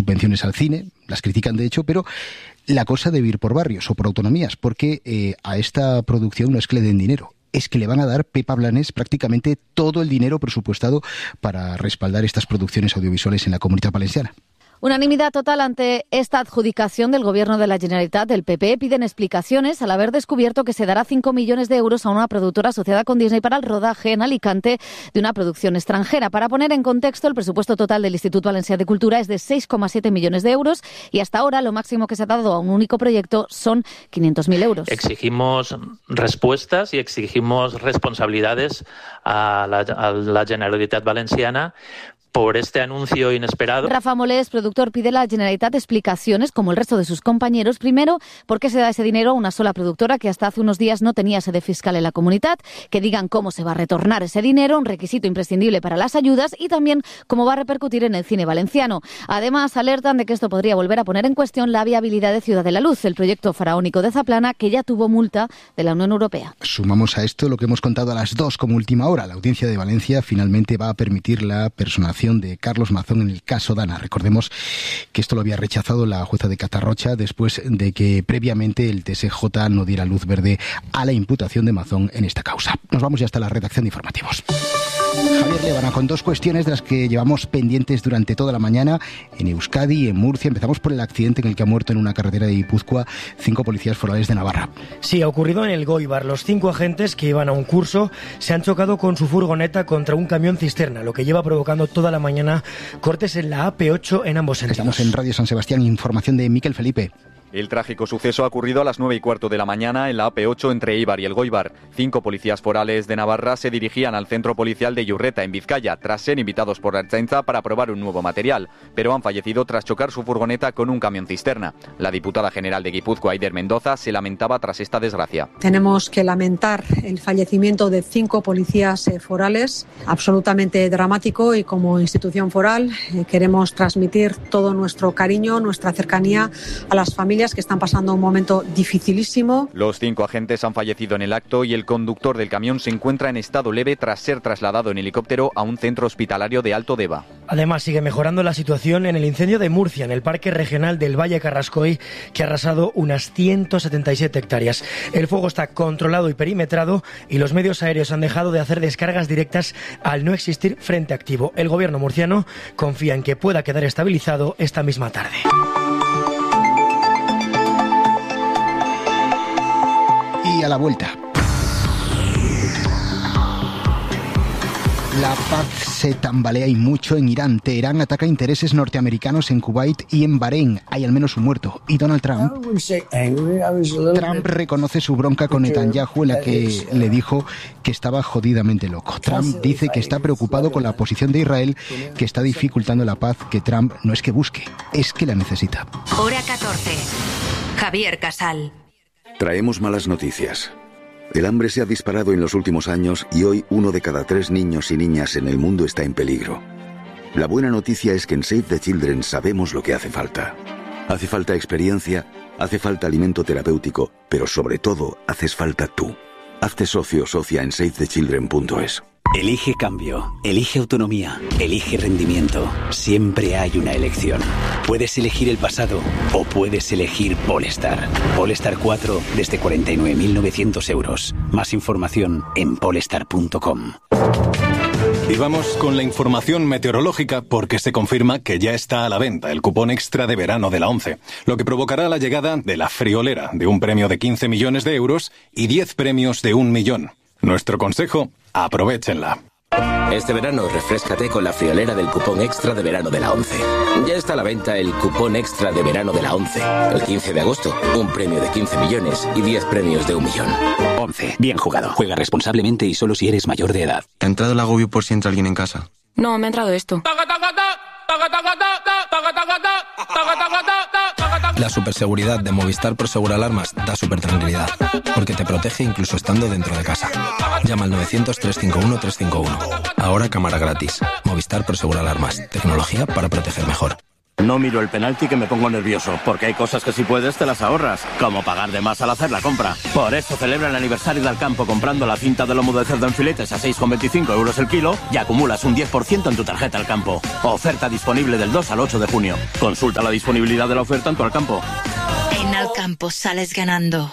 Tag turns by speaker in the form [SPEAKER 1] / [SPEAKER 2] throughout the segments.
[SPEAKER 1] subvenciones al cine, las critican de hecho, pero la cosa debe ir por barrios o por autonomías, porque a esta producción no es que le den dinero, es que le van a dar Pepa Blanes prácticamente todo el dinero presupuestado para respaldar estas producciones audiovisuales en la Comunitat Valenciana.
[SPEAKER 2] Unanimidad total ante esta adjudicación del Gobierno de la Generalitat. Del PP piden explicaciones al haber descubierto que se dará 5 millones de euros a una productora asociada con Disney para el rodaje en Alicante de una producción extranjera. Para poner en contexto, el presupuesto total del Instituto Valencià de Cultura es de 6,7 millones de euros y hasta ahora lo máximo que se ha dado a un único proyecto son 500.000 euros.
[SPEAKER 3] Exigimos respuestas y exigimos responsabilidades a la Generalitat Valenciana por este anuncio inesperado.
[SPEAKER 2] Rafa Molés, productor, pide a la Generalitat explicaciones, como el resto de sus compañeros. Primero, ¿por qué se da ese dinero a una sola productora que hasta hace unos días no tenía sede fiscal en la Comunitat? Que digan cómo se va a retornar ese dinero, un requisito imprescindible para las ayudas, y también cómo va a repercutir en el cine valenciano. Además, alertan de que esto podría volver a poner en cuestión la viabilidad de Ciudad de la Luz, el proyecto faraónico de Zaplana, que ya tuvo multa de la Unión Europea.
[SPEAKER 1] Sumamos a esto lo que hemos contado a las 2 como última hora. La Audiencia de Valencia finalmente va a permitir la personación de Carlos Mazón en el caso Dana. Recordemos que esto lo había rechazado la jueza de Catarrocha después de que previamente el TSJ no diera luz verde a la imputación de Mazón en esta causa. Nos vamos ya hasta la redacción de informativos. Javier Lévana, con 2 cuestiones de las que llevamos pendientes durante toda la mañana en Euskadi y en Murcia. Empezamos por el accidente en el que ha muerto en una carretera de Guipúzcoa 5 policías forales de Navarra.
[SPEAKER 4] Sí, ha ocurrido en el Goibar. Los 5 agentes que iban a un curso se han chocado con su furgoneta contra un camión cisterna, lo que lleva provocando toda la mañana cortes en la AP8 en ambos sentidos.
[SPEAKER 1] Estamos en Radio San Sebastián, información de Miquel Felipe.
[SPEAKER 5] El trágico suceso ha ocurrido a las 9:15 de la mañana en la AP8 entre Eibar y el Goibar. 5 policías forales de Navarra se dirigían al centro policial de Iurreta, en Vizcaya, tras ser invitados por la Ertzaintza para probar un nuevo material, pero han fallecido tras chocar su furgoneta con un camión cisterna. La diputada general de Guipúzcoa, Aider Mendoza, se lamentaba tras esta desgracia.
[SPEAKER 6] Tenemos que lamentar el fallecimiento de 5 policías forales, absolutamente dramático, y como institución foral queremos transmitir todo nuestro cariño, nuestra cercanía a las familias que están pasando un momento dificilísimo.
[SPEAKER 5] Los 5 agentes han fallecido en el acto y el conductor del camión se encuentra en estado leve tras ser trasladado en helicóptero a un centro hospitalario de Alto Deva.
[SPEAKER 4] Además, sigue mejorando la situación en el incendio de Murcia, en el Parque Regional del Valle Carrascoy, que ha arrasado unas 177 hectáreas. El fuego está controlado y perimetrado y los medios aéreos han dejado de hacer descargas directas al no existir frente activo. El gobierno murciano confía en que pueda quedar estabilizado esta misma tarde.
[SPEAKER 1] Y a la vuelta. La paz se tambalea y mucho en Irán. Teherán ataca intereses norteamericanos en Kuwait y en Bahrein. Hay al menos un muerto. Y Donald Trump reconoce su bronca con Netanyahu, en la que le dijo que estaba jodidamente loco. Trump dice que está preocupado con la posición de Israel, que está dificultando la paz que Trump no es que busque, es que la necesita.
[SPEAKER 7] Hora 14. Javier Casal.
[SPEAKER 8] Traemos malas noticias. El hambre se ha disparado en los últimos años y hoy 1 de cada 3 niños y niñas en el mundo está en peligro. La buena noticia es que en Save the Children sabemos lo que hace falta. Hace falta experiencia, hace falta alimento terapéutico, pero sobre todo haces falta tú. Hazte socio o socia en SaveTheChildren.es.
[SPEAKER 9] Elige cambio, elige autonomía, elige rendimiento. Siempre hay una elección. Puedes elegir el pasado o puedes elegir Polestar. Polestar 4 desde 49.900 euros. Más información en polestar.com.
[SPEAKER 10] Y vamos con la información meteorológica porque se confirma que ya está a la venta el cupón extra de verano de la ONCE, lo que provocará la llegada de la friolera de un premio de 15 millones de euros y 10 premios de 1 millón. Nuestro consejo, aprovéchenla.
[SPEAKER 11] Este verano refréscate con la friolera del cupón extra de verano de la ONCE. Ya está a la venta el cupón extra de verano de la ONCE. El 15 de agosto, un premio de 15 millones y 10 premios de 1 millón.
[SPEAKER 9] ONCE, bien jugado. Juega responsablemente y solo si eres mayor de edad.
[SPEAKER 12] ¿Te ha entrado el agobio por si entra alguien en casa?
[SPEAKER 13] No, me ha entrado esto.
[SPEAKER 14] La superseguridad de Movistar Prosegur Alarmas da supertranquilidad, porque te protege incluso estando dentro de casa. Llama al 900-351-351. Ahora cámara gratis. Movistar Prosegur Alarmas. Tecnología para proteger mejor.
[SPEAKER 13] No miro el penalti que me pongo nervioso, porque hay cosas que si puedes te las ahorras, como pagar de más al hacer la compra. Por eso celebra el aniversario del campo comprando la cinta de lomo de cerdo en filetes a 6,25 euros el kilo y acumulas un 10% en tu tarjeta al campo. Oferta disponible del 2 al 8 de junio. Consulta la disponibilidad de la oferta en tu Alcampo.
[SPEAKER 7] En Alcampo sales ganando.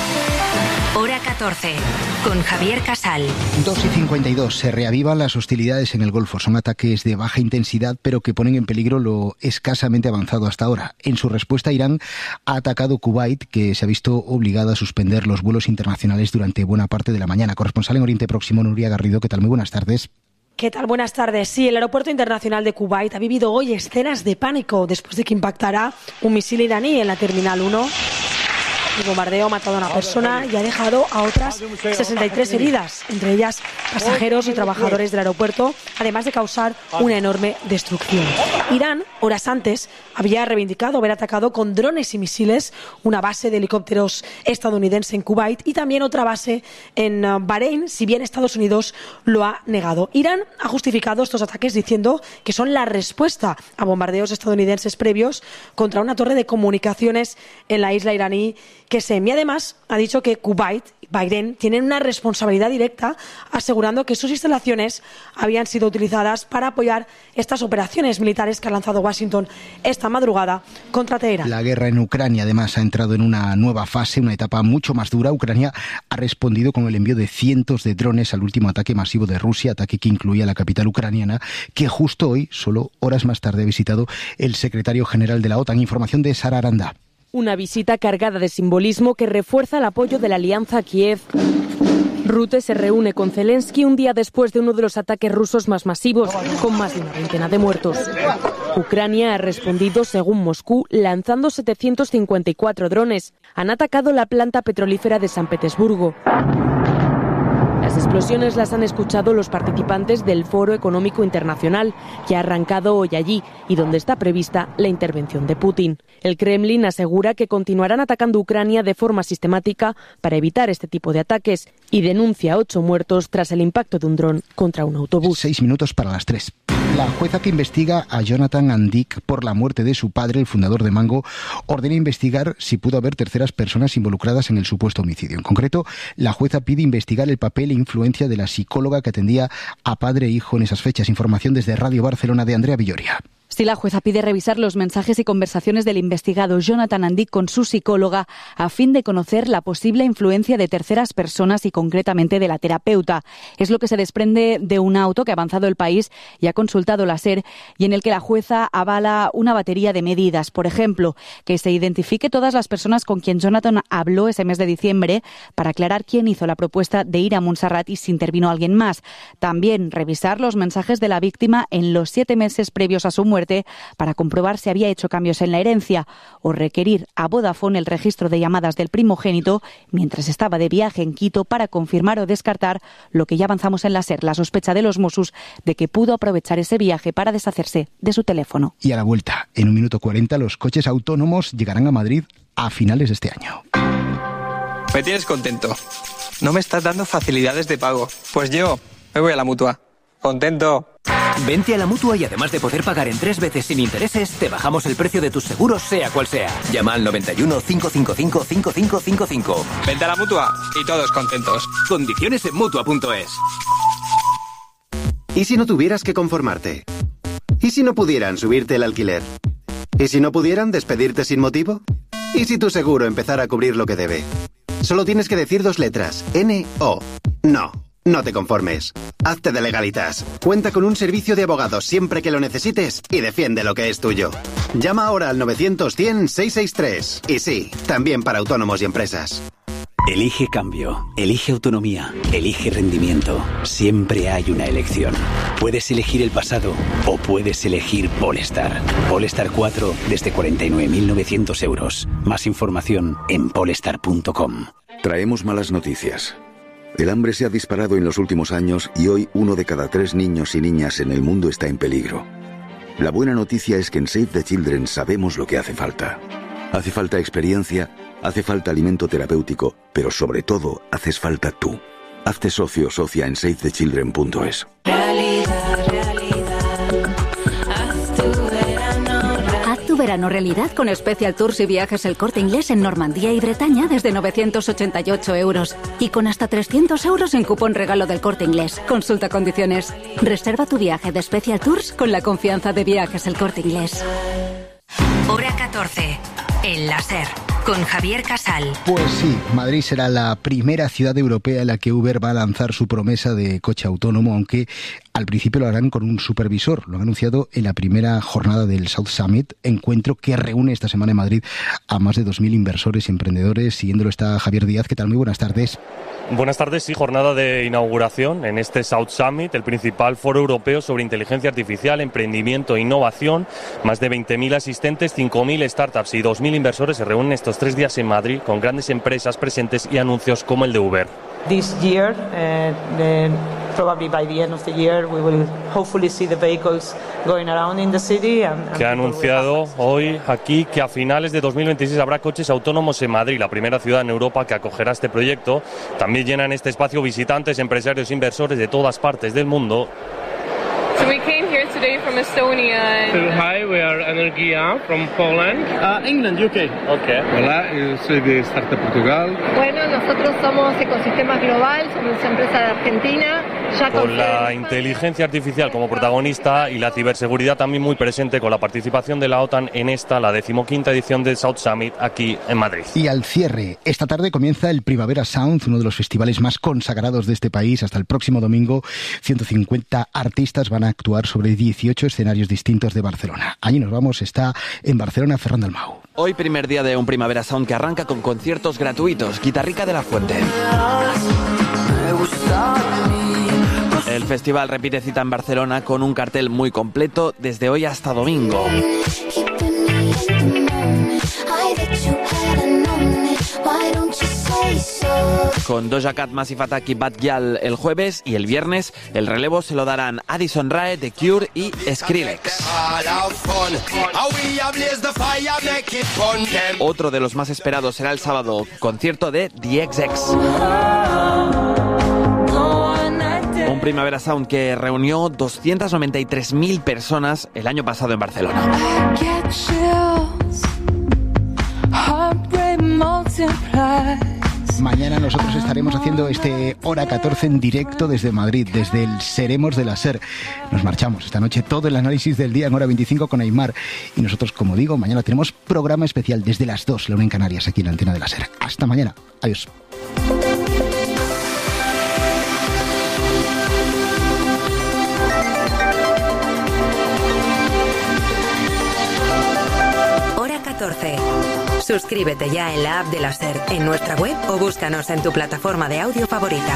[SPEAKER 7] Hora 14, con Javier Casal.
[SPEAKER 1] 2:52. Se reavivan las hostilidades en el Golfo. Son ataques de baja intensidad, pero que ponen en peligro lo escasamente avanzado hasta ahora. En su respuesta, Irán ha atacado Kuwait, que se ha visto obligado a suspender los vuelos internacionales durante buena parte de la mañana. Corresponsal en Oriente Próximo, Nuria Garrido. ¿Qué tal? Muy buenas tardes.
[SPEAKER 15] ¿Qué tal? Buenas tardes. Sí, el aeropuerto internacional de Kuwait ha vivido hoy escenas de pánico después de que impactara un misil iraní en la Terminal 1. El bombardeo ha matado a una persona y ha dejado a otras 63 heridas, entre ellas pasajeros y trabajadores del aeropuerto, además de causar una enorme destrucción. Irán, horas antes, había reivindicado haber atacado con drones y misiles una base de helicópteros estadounidense en Kuwait y también otra base en Bahrein, si bien Estados Unidos lo ha negado. Irán ha justificado estos ataques diciendo que son la respuesta a bombardeos estadounidenses previos contra una torre de comunicaciones en la isla iraní Qesem. Y además ha dicho que Kuwait y Bahrein tienen una responsabilidad directa, asegurando que sus instalaciones habían sido utilizadas para apoyar estas operaciones militares que ha lanzado Washington esta madrugada contra Teherán.
[SPEAKER 1] La guerra en Ucrania además ha entrado en una nueva fase, una etapa mucho más dura. Ucrania ha respondido con el envío de cientos de drones al último ataque masivo de Rusia, ataque que incluía la capital ucraniana, que justo hoy, solo horas más tarde, ha visitado el secretario general de la OTAN. Información de Sara Aranda.
[SPEAKER 16] Una visita cargada de simbolismo que refuerza el apoyo de la alianza a Kiev. Rutte se reúne con Zelensky un día después de uno de los ataques rusos más masivos, con más de una veintena de muertos. Ucrania ha respondido, según Moscú, lanzando 754 drones. Han atacado la planta petrolífera de San Petersburgo. Las explosiones las han escuchado los participantes del Foro Económico Internacional, que ha arrancado hoy allí y donde está prevista la intervención de Putin. El Kremlin asegura que continuarán atacando Ucrania de forma sistemática para evitar este tipo de ataques y denuncia 8 muertos tras el impacto de un dron contra un autobús.
[SPEAKER 1] 6 minutos para las 3. La jueza que investiga a Jonathan Andic por la muerte de su padre, el fundador de Mango, ordena investigar si pudo haber terceras personas involucradas en el supuesto homicidio. En concreto, la jueza pide investigar el papel e influencia de la psicóloga que atendía a padre e hijo en esas fechas. Información desde Radio Barcelona de Andrea Villoria.
[SPEAKER 17] Sí, la jueza pide revisar los mensajes y conversaciones del investigado Jonathan Andic con su psicóloga a fin de conocer la posible influencia de terceras personas y concretamente de la terapeuta. Es lo que se desprende de un auto que ha avanzado El País y ha consultado la SER y en el que la jueza avala una batería de medidas. Por ejemplo, que se identifique todas las personas con quien Jonathan habló ese mes de diciembre para aclarar quién hizo la propuesta de ir a Montserrat y si intervino alguien más. También revisar los mensajes de la víctima en los 7 meses previos a su muerte para comprobar si había hecho cambios en la herencia o requerir a Vodafone el registro de llamadas del primogénito mientras estaba de viaje en Quito para confirmar o descartar lo que ya avanzamos en la SER, la sospecha de los Mossos de que pudo aprovechar ese viaje para deshacerse de su teléfono.
[SPEAKER 1] Y a la vuelta, en 1 minuto 40, los coches autónomos llegarán a Madrid a finales de este año.
[SPEAKER 18] Me tienes contento. No me estás dando facilidades de pago. Pues yo me voy a la Mutua. Contento.
[SPEAKER 19] Vente a la Mutua y además de poder pagar en 3 veces sin intereses, te bajamos el precio de tus seguros, sea cual sea. Llama al 91 555 5555.
[SPEAKER 18] Vente a la Mutua y todos contentos.
[SPEAKER 19] Condiciones en Mutua.es.
[SPEAKER 20] ¿Y si no tuvieras que conformarte? ¿Y si no pudieran subirte el alquiler? ¿Y si no pudieran despedirte sin motivo? ¿Y si tu seguro empezara a cubrir lo que debe? Solo tienes que decir 2 letras. N-O. No. No te conformes. Hazte de Legalitas. Cuenta con un servicio de abogados siempre que lo necesites y defiende lo que es tuyo. Llama ahora al 900-100-663. Y sí, también para autónomos y empresas.
[SPEAKER 9] Elige cambio, elige autonomía, elige rendimiento. Siempre hay una elección. Puedes elegir el pasado o puedes elegir Polestar. Polestar 4 desde 49.900 euros. Más información en polestar.com.
[SPEAKER 8] Traemos malas noticias. El hambre se ha disparado en los últimos años y hoy 1 de cada 3 niños y niñas en el mundo está en peligro. La buena noticia es que en Save the Children sabemos lo que hace falta. Hace falta experiencia, hace falta alimento terapéutico, pero sobre todo haces falta tú. Hazte socio o socia en savethechildren.es.
[SPEAKER 2] Haz
[SPEAKER 21] tu verano realidad con Special Tours y viajes El Corte Inglés en Normandía y Bretaña desde 988 euros. Y con hasta 300 euros en cupón regalo del Corte Inglés. Consulta condiciones. Reserva tu viaje de Special Tours con la confianza de Viajes El Corte Inglés.
[SPEAKER 7] Hora 14. El láser. Con Javier Casal.
[SPEAKER 1] Pues sí, Madrid será la primera ciudad europea en la que Uber va a lanzar su promesa de coche autónomo, aunque al principio lo harán con un supervisor. Lo han anunciado en la primera jornada del South Summit, encuentro que reúne esta semana en Madrid a más de 2.000 inversores y emprendedores. Siguiéndolo está Javier Díaz. ¿Qué tal? Muy buenas tardes.
[SPEAKER 22] Buenas tardes, sí, jornada de inauguración en este South Summit, el principal foro europeo sobre inteligencia artificial, emprendimiento e innovación. Más de 20.000 asistentes, 5.000 startups y 2.000 inversores se reúnen estos 3 días en Madrid con grandes empresas presentes y anuncios como el de Uber.
[SPEAKER 23] This year, probably by the end of the year, we will hopefully see the vehicles going around in the city.
[SPEAKER 22] Que ha anunciado hoy aquí que a finales de 2026 habrá coches autónomos en Madrid, la primera ciudad en Europa que acogerá este proyecto. También llenan este espacio visitantes, empresarios e inversores de todas partes del mundo.
[SPEAKER 24] So we came here today from Estonia.
[SPEAKER 25] Hi, we are Energia from Poland.
[SPEAKER 24] England, UK.
[SPEAKER 25] Okay. Hola, yo soy de Startup Portugal.
[SPEAKER 24] Bueno, nosotros somos Ecosistemas Global, somos empresa de Argentina.
[SPEAKER 22] Con la inteligencia artificial como protagonista y la ciberseguridad también muy presente, con la participación de la OTAN en esta, la 15ª edición del South Summit aquí en Madrid.
[SPEAKER 1] Y al cierre, esta tarde comienza el Primavera Sound, uno de los festivales más consagrados de este país. Hasta el próximo domingo, 150 artistas van a actuar sobre 18 escenarios distintos de Barcelona. Allí nos vamos, está en Barcelona Ferran Dalmau.
[SPEAKER 26] Hoy primer día de un Primavera Sound que arranca con conciertos gratuitos. Guitarrica de la Fuente. El festival repite cita en Barcelona con un cartel muy completo desde hoy hasta domingo. Con Doja Cat, Massive Attack y Bad Gyal el jueves, y el viernes el relevo se lo darán Addison Rae, The Cure y Skrillex. Otro de los más esperados será el sábado, concierto de The XX. Un Primavera Sound que reunió 293.000 personas el año pasado en Barcelona.
[SPEAKER 1] Mañana nosotros estaremos haciendo este Hora 14 en directo desde Madrid, desde el Seremos de la SER. Nos marchamos esta noche, todo el análisis del día en Hora 25 con Aymar. Y nosotros, como digo, mañana tenemos programa especial desde las 2, la 1 en Canarias, aquí en la antena de la SER. Hasta mañana. Adiós.
[SPEAKER 7] Hora 14. Suscríbete ya en la app de la SER, en nuestra web o búscanos en tu plataforma de audio favorita.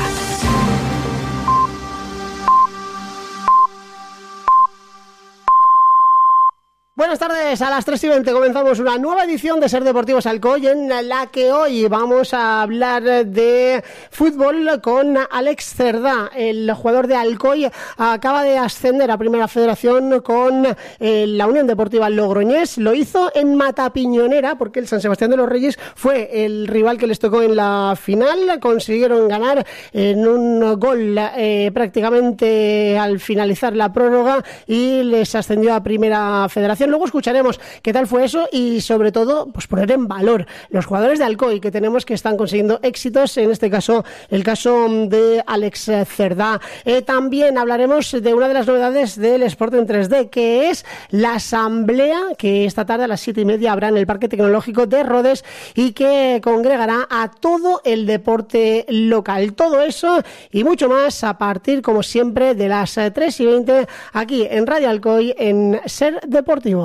[SPEAKER 27] Buenas tardes, a las 3:20 comenzamos una nueva edición de Ser Deportivos Alcoy, en la que hoy vamos a hablar de fútbol con Alex Cerdá. El jugador de Alcoy acaba de ascender a Primera Federación con la Unión Deportiva Logroñés. Lo hizo en Matapiñonera porque el San Sebastián de los Reyes fue el rival que les tocó en la final. Consiguieron ganar en un gol prácticamente al finalizar la prórroga y les ascendió a Primera Federación. Luego escucharemos qué tal fue eso y sobre todo pues poner en valor los jugadores de Alcoy que tenemos que están consiguiendo éxitos, en este caso el caso de Alex Cerdá. También hablaremos de una de las novedades del Sport en 3D, que es la asamblea que esta tarde a las 7:30 habrá en el Parque Tecnológico de Rodés y que congregará a todo el deporte local. Todo eso y mucho más a partir, como siempre, de las 3:20 aquí en Radio Alcoy en Ser Deportivos.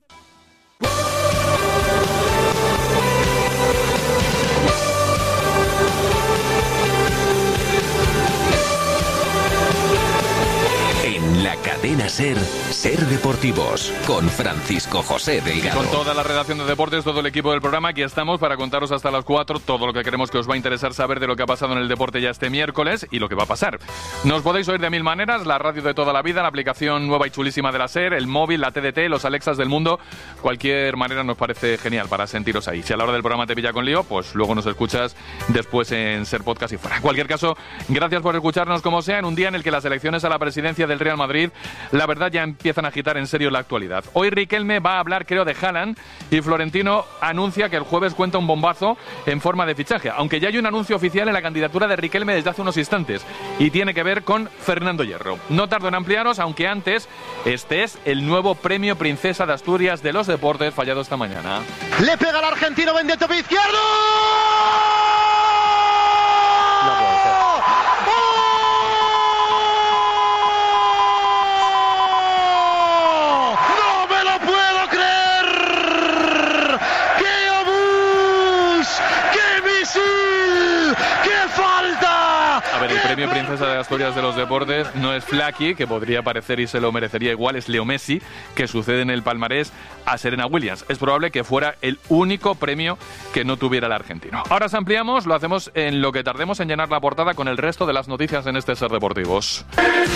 [SPEAKER 28] En la cadena SER, Ser Deportivos, con Francisco José Delgado.
[SPEAKER 29] Con toda la redacción de deportes, todo el equipo del programa, aquí estamos para contaros hasta las 4 todo lo que creemos que os va a interesar saber de lo que ha pasado en el deporte ya este miércoles y lo que va a pasar. Nos podéis oír de 1000 maneras, la radio de toda la vida, la aplicación nueva y chulísima de la SER, el móvil, la TDT, los Alexas del mundo. Cualquier manera nos parece genial para sentiros ahí. Si a la hora del programa te pilla con lío, pues luego nos escuchas después en SER Podcast y fuera. En cualquier caso, gracias por escucharnos como sea en un día en el que las elecciones a la presidencia del Real Madrid, la la verdad ya empiezan a agitar en serio la actualidad. Hoy Riquelme va a hablar, creo, de Haaland, y Florentino anuncia que el jueves cuenta un bombazo en forma de fichaje, aunque ya hay un anuncio oficial en la candidatura de Riquelme desde hace unos instantes, y tiene que ver con Fernando Hierro. No tardo en ampliaros, aunque antes, este es el nuevo premio Princesa de Asturias de los deportes, fallado esta mañana.
[SPEAKER 3] Le pega al argentino, vende tope izquierdo.
[SPEAKER 29] No puede ser.
[SPEAKER 3] ¡No me lo puedo creer! ¡Qué obús! ¡Qué misil! ¡Qué falta!
[SPEAKER 29] A ver, el premio Princesa de Asturias de los deportes no es Flaky, que podría parecer y se lo merecería igual, es Leo Messi, que sucede en el palmarés a Serena Williams. Es probable que fuera el único premio que no tuviera el argentino. Ahora os ampliamos, lo hacemos en lo que tardemos en llenar la portada con el resto de las noticias en este Ser Deportivos.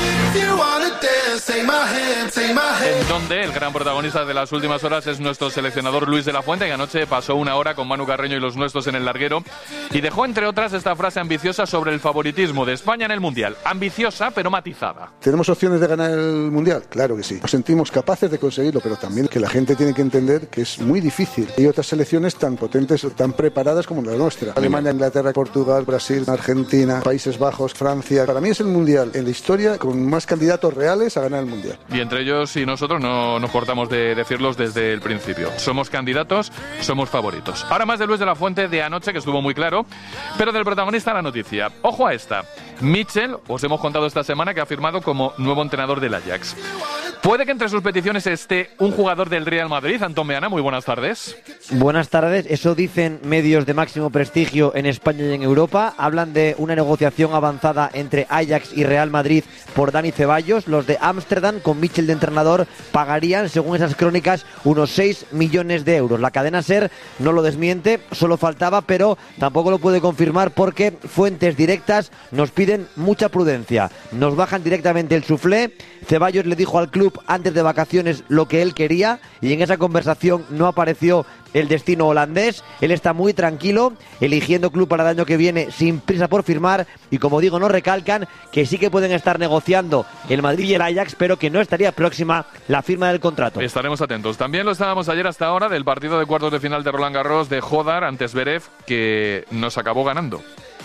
[SPEAKER 29] En donde el gran protagonista de las últimas horas es nuestro seleccionador Luis de la Fuente, que anoche pasó una hora con Manu Carreño y los nuestros en el larguero y dejó, entre otras, esta frase ambiciosa sobre el favoritismo de España en el Mundial. Ambiciosa, pero matizada.
[SPEAKER 4] ¿Tenemos opciones de ganar el Mundial? Claro que sí. Nos sentimos capaces de conseguirlo, pero también que la gente tiene que entender que es muy difícil. Hay otras selecciones tan potentes, tan preparadas como la nuestra. Alemania, Inglaterra, Portugal, Brasil, Argentina, Países Bajos, Francia. Para mí es el Mundial en la historia con más candidatos reales a ganar el Mundial.
[SPEAKER 29] Y entre ellos y nosotros no nos cortamos de decirlos desde el principio. Somos candidatos, somos favoritos. Ahora más de Luis de la Fuente de anoche, que estuvo muy claro, pero del protagonista la noticia. Ojo a esta. Mitchell, os hemos contado esta semana que ha firmado como nuevo entrenador del Ajax. Puede que entre sus peticiones esté un jugador del Real Madrid. Antón Meana, muy buenas tardes.
[SPEAKER 5] Buenas tardes. Eso dicen medios de máximo prestigio en España y en Europa. Hablan de una negociación avanzada entre Ajax y Real Madrid por Dani Ceballos. Los de Ámsterdam, con Mitchell de entrenador, pagarían, según esas crónicas, unos 6 millones de euros. La cadena SER no lo desmiente, solo faltaba, pero tampoco lo puede confirmar porque fuentes directas nos piden mucha prudencia. Nos bajan directamente el suflé. Ceballos le dijo al club antes de vacaciones lo que él quería y en esa conversación no apareció el destino holandés. Él está muy tranquilo, eligiendo club para el año que viene sin prisa por firmar, y como digo, nos recalcan que sí que pueden estar negociando el Madrid y el Ajax, pero que no estaría próxima la firma del contrato.
[SPEAKER 29] Estaremos atentos. También lo estábamos ayer hasta ahora del partido de cuartos de final de Roland Garros de Jodar ante Zverev, que nos acabó ganando,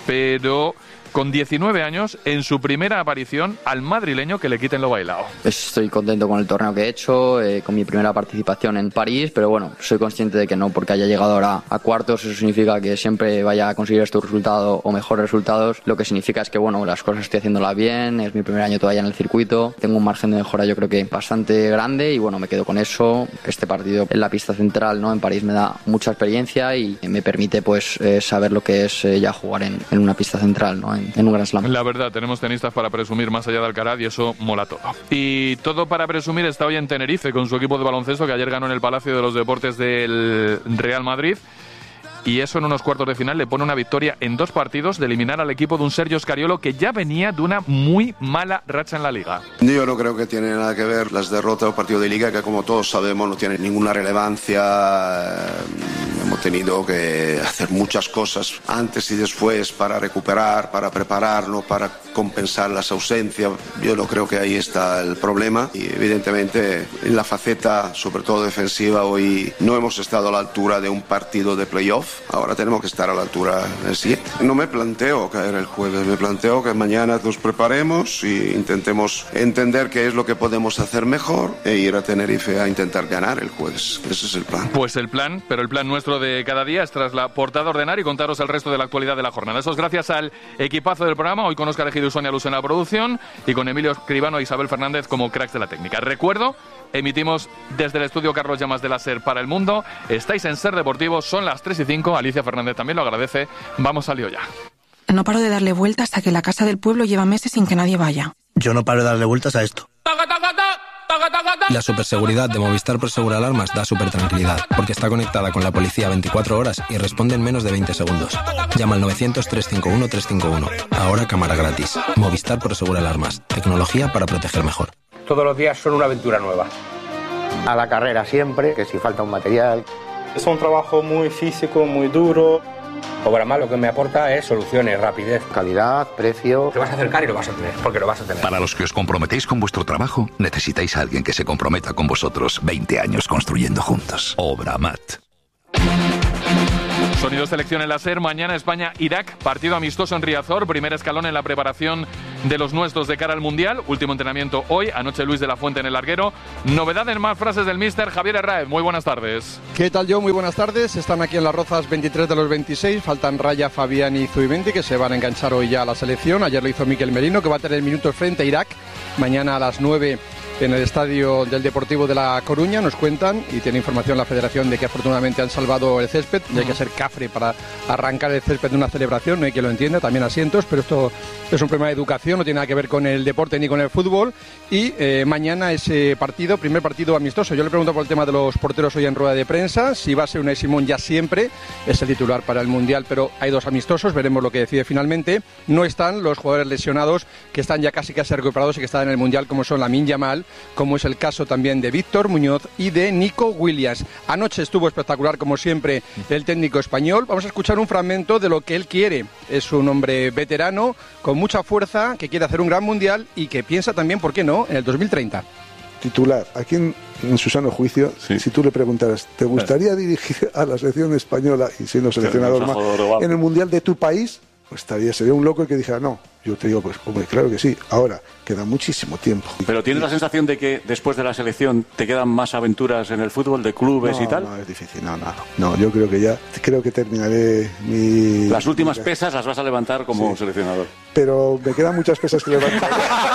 [SPEAKER 29] pero con 19 años, en su primera aparición, al madrileño que le quiten lo bailado.
[SPEAKER 6] Estoy contento con el torneo que he hecho, con mi primera participación en París, pero bueno, soy consciente de que no porque haya llegado ahora a cuartos, eso significa que siempre vaya a conseguir estos resultados o mejores resultados. Lo que significa es que bueno, las cosas estoy haciéndolas bien, es mi primer año todavía en el circuito, tengo un margen de mejora yo creo que bastante grande y bueno, me quedo con eso. Este partido en la pista central, ¿no?, en París me da mucha experiencia y me permite pues saber lo que es ya jugar en una pista central, ¿no?, en un Grand Slam.
[SPEAKER 29] La verdad, tenemos tenistas para presumir más allá de Alcaraz y eso mola todo. Y todo para presumir está hoy en Tenerife con su equipo de baloncesto que ayer ganó en el Palacio de los Deportes del Real Madrid. Y eso en unos cuartos de final le pone una victoria en 2 partidos de eliminar al equipo de un Sergio Scariolo que ya venía de una muy mala racha en la Liga.
[SPEAKER 10] Yo no creo que tiene nada que ver las derrotas o partidos de Liga, que como todos sabemos no tienen ninguna relevancia. Hemos tenido que hacer muchas cosas antes y después para recuperar, para prepararlo, para compensar las ausencias. Yo no creo que ahí está el problema y evidentemente en la faceta, sobre todo defensiva, hoy no hemos estado a la altura de un partido de playoff. Ahora tenemos que estar a la altura del siguiente. No me planteo caer el jueves, me planteo que mañana nos preparemos y intentemos entender qué es lo que podemos hacer mejor e ir a Tenerife a intentar ganar el jueves. Ese es el plan.
[SPEAKER 29] Pues el plan, pero el plan nuestro de cada día es tras la portada ordenar y contaros el resto de la actualidad de la jornada. Eso es gracias al equipazo del programa, hoy con Óscar Ejido y Sonia Luz en la producción y con Emilio Escribano e Isabel Fernández como cracks de la técnica. Recuerdo, emitimos desde el estudio Carlos Llamas de la SER para el mundo. Estáis en Ser Deportivo, son las 3:05. Alicia Fernández también lo agradece. Vamos al lío ya.
[SPEAKER 11] No paro de darle vueltas a que la casa del pueblo lleva meses sin que nadie vaya.
[SPEAKER 12] Yo no paro de darle vueltas a esto.
[SPEAKER 13] La superseguridad de Movistar Prosegur Alarmas da súper tranquilidad, porque está conectada con la policía 24 horas y responde en menos de 20 segundos. Llama al 900-351-351. Ahora cámara gratis. Movistar Prosegur Alarmas. Tecnología para proteger mejor.
[SPEAKER 14] Todos los días son una aventura nueva.
[SPEAKER 30] A la carrera siempre, que si falta un material.
[SPEAKER 31] Es un trabajo muy físico, muy duro.
[SPEAKER 14] Obramat lo que me aporta es soluciones, rapidez,
[SPEAKER 2] calidad, precio.
[SPEAKER 14] Te vas a acercar y lo vas a tener, porque lo vas a tener.
[SPEAKER 8] Para los que os comprometéis con vuestro trabajo, necesitáis a alguien que se comprometa con vosotros. 20 años construyendo juntos. Obramat.
[SPEAKER 29] Sonido selección en la SER. Mañana España-Irak, partido amistoso en Riazor, primer escalón en la preparación de los nuestros de cara al Mundial. Último entrenamiento hoy, anoche Luis de la Fuente en el larguero. Novedades, más frases del míster Javier Herráez. Muy buenas tardes.
[SPEAKER 9] ¿Qué tal, Joe? Muy buenas tardes. Están aquí en Las Rozas 23 de los 26. Faltan Raya, Fabián y Zubimendi, que se van a enganchar hoy ya a la selección. Ayer lo hizo Miquel Merino, que va a tener minutos frente a Irak. Mañana a las 9 en el estadio del Deportivo de La Coruña, nos cuentan, y tiene información la Federación de que afortunadamente han salvado el césped. Y hay que ser cafre para arrancar el césped de una celebración, no hay quien lo entienda, también asientos, pero esto es un problema de educación, no tiene nada que ver con el deporte ni con el fútbol. Y mañana ese partido, primer partido amistoso. Yo le pregunto por el tema de los porteros hoy en rueda de prensa, si va a ser Unai Simón ya siempre, es el titular para el Mundial, pero hay dos amistosos, veremos lo que decide finalmente. No están los jugadores lesionados, que están ya casi recuperados y que están en el Mundial, como son Lamine Yamal, como es el caso también de Víctor Muñoz y de Nico Williams. Anoche estuvo espectacular, como siempre, el técnico español. Vamos a escuchar un fragmento de lo que él quiere. Es un hombre veterano, con mucha fuerza, que quiere hacer un gran Mundial y que piensa también, ¿por qué no?, en el 2030.
[SPEAKER 4] Titular, aquí en su sano juicio, si tú le preguntaras, ¿te gustaría dirigir a la selección española y siendo seleccionador más en el Mundial de tu país? Pues sería un loco el que dijera no. Yo te digo, pues hombre, claro que sí. Ahora, queda muchísimo tiempo.
[SPEAKER 15] ¿Pero tienes la sensación de que después de la selección te quedan más aventuras en el fútbol, de clubes y tal?
[SPEAKER 4] No, es difícil, no, yo creo que terminaré mi...
[SPEAKER 15] Las últimas pesas las vas a levantar como seleccionador.
[SPEAKER 4] Pero me quedan muchas pesas que levantar.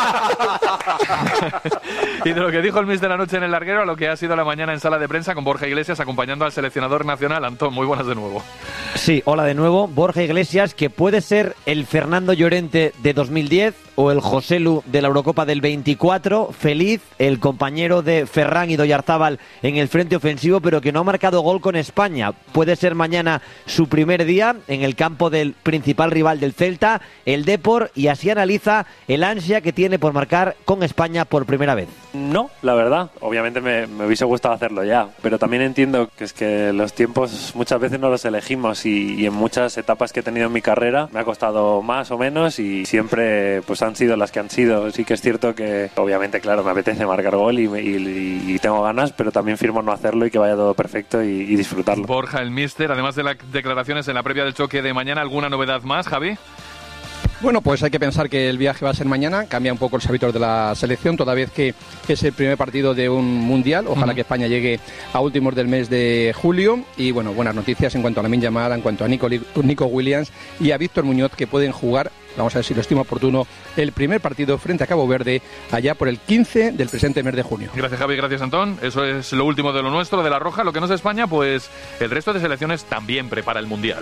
[SPEAKER 29] Y de lo que dijo el míster anoche en el larguero a lo que ha sido la mañana en sala de prensa con Borja Iglesias acompañando al seleccionador nacional. Antón, muy buenas de nuevo.
[SPEAKER 5] Sí, hola de nuevo. Borja Iglesias, que puede ser el Fernando Llorente de 2010 o el Joselu de la Eurocopa del 24, feliz, el compañero de Ferran y Oyarzábal en el frente ofensivo, pero que no ha marcado gol con España. Puede ser mañana su primer día en el campo del principal rival del Celta, el Depor, y así analiza el ansia que tiene por marcar con España por primera vez.
[SPEAKER 16] No, la verdad, obviamente me hubiese gustado hacerlo ya, pero también entiendo que es que los tiempos muchas veces no los elegimos y en muchas etapas que he tenido en mi carrera me ha costado más o menos y siempre pues han sido las que han sido. Sí que es cierto que obviamente, claro, me apetece marcar gol y tengo ganas, pero también firmo no hacerlo y que vaya todo perfecto y disfrutarlo.
[SPEAKER 29] Borja, el míster, además de las declaraciones en la previa del choque de mañana, ¿alguna novedad más, Javi?
[SPEAKER 9] Bueno, pues hay que pensar que el viaje va a ser mañana, cambia un poco los hábitos de la selección, toda vez que es el primer partido de un Mundial. Ojalá que España llegue a últimos del mes de julio. Y bueno, buenas noticias en cuanto a Lamine Yamal, en cuanto a Nico Williams y a Víctor Muñoz, que pueden jugar, vamos a ver si lo estimo oportuno, el primer partido frente a Cabo Verde allá por el 15 del presente mes de junio.
[SPEAKER 29] Gracias, Javi, gracias, Antón. Eso es lo último de lo nuestro, de La Roja. Lo que no es España, pues el resto de selecciones también prepara el Mundial.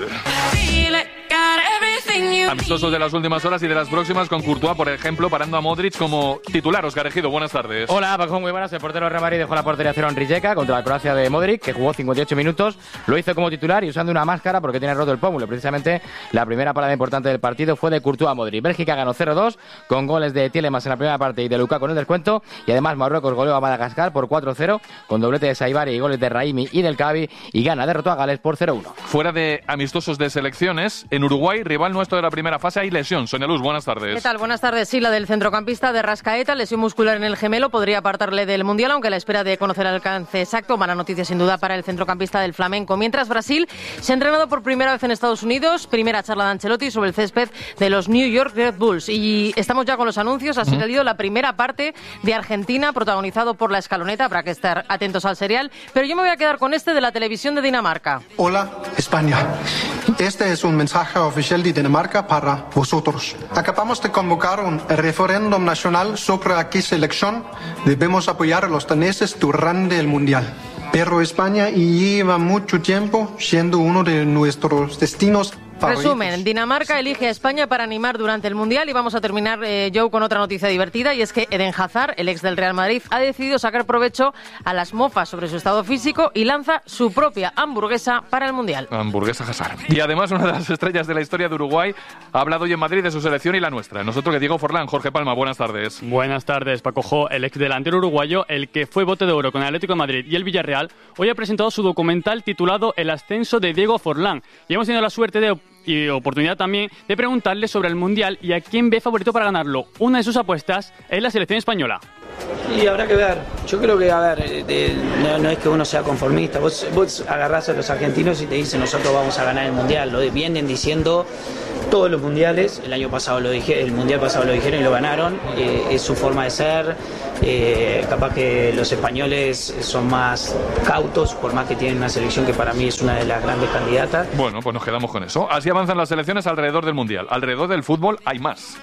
[SPEAKER 29] Amistosos de las últimas horas y de las próximas, con Courtois, por ejemplo, parando a Modric como titular. Óscar Ejido, buenas tardes.
[SPEAKER 17] Hola, Paco, muy buenas. El portero Real Madrid dejó la portería cero en Rijeka contra la Croacia de Modric, que jugó 58 minutos. Lo hizo como titular y usando una máscara porque tiene roto el pómulo. Precisamente la primera parada importante del partido fue de Courtois a Modric. Bélgica ganó 0-2 con goles de Tielemans en la primera parte y de Lukaku en el descuento. Y además Marruecos goleó a Madagascar por 4-0 con doblete de Saibari y goles de Raimi y del Cavi, y Ghana derrotó a Gales por 0-1.
[SPEAKER 29] Fuera de amistosos de selecciones, en Uruguay, rival nuestro de la primera fase, hay lesión. Sonia Luz, buenas tardes.
[SPEAKER 18] ¿Qué tal? Buenas tardes. Sí, la del centrocampista de Rascaeta, lesión muscular en el gemelo, podría apartarle del Mundial, aunque a la espera de conocer el alcance exacto. Mala noticia sin duda para el centrocampista del Flamenco. Mientras Brasil se ha entrenado por primera vez en Estados Unidos, primera charla de Ancelotti sobre el césped de los New York Red Bulls. Y estamos ya con los anuncios. Ha salido la primera parte de Argentina, protagonizado por La Escaloneta. Habrá que estar atentos al serial. Pero yo me voy a quedar con este de la televisión de Dinamarca.
[SPEAKER 19] Hola, España. Este es un mensaje oficial de Dinamarca para vosotros. Acabamos de convocar un referéndum nacional sobre a qué selección debemos apoyar a los daneses durante el Mundial. Pero España lleva mucho tiempo siendo uno de nuestros destinos favoritos.
[SPEAKER 18] Resumen, Dinamarca elige a España para animar durante el Mundial. Y vamos a terminar, Joe, con otra noticia divertida, y es que Eden Hazard, el ex del Real Madrid, ha decidido sacar provecho a las mofas sobre su estado físico y lanza su propia hamburguesa para el Mundial.
[SPEAKER 29] Hamburguesa Hazard. Y además una de las estrellas de la historia de Uruguay ha hablado hoy en Madrid de su selección y la nuestra. Nosotros que Diego Forlán. Jorge Palma, buenas tardes.
[SPEAKER 20] Buenas tardes, Paco Jo. El ex delantero uruguayo, el que fue bote de oro con el Atlético de Madrid y el Villarreal, hoy ha presentado su documental titulado El ascenso de Diego Forlán. Y hemos tenido la suerte de y oportunidad también de preguntarle sobre el Mundial y a quién ve favorito para ganarlo. Una de sus apuestas es la selección española.
[SPEAKER 1] Y habrá que ver, yo creo que, no es que uno sea conformista, vos agarrás a los argentinos y te dicen nosotros vamos a ganar el Mundial, lo vienen diciendo todos los mundiales, el Mundial pasado lo dijeron y lo ganaron, es su forma de ser, capaz que los españoles son más cautos, por más que tienen una selección que para mí es una de las grandes candidatas.
[SPEAKER 29] Bueno, pues nos quedamos con eso. Así avanzan las selecciones alrededor del Mundial. Alrededor del fútbol hay más.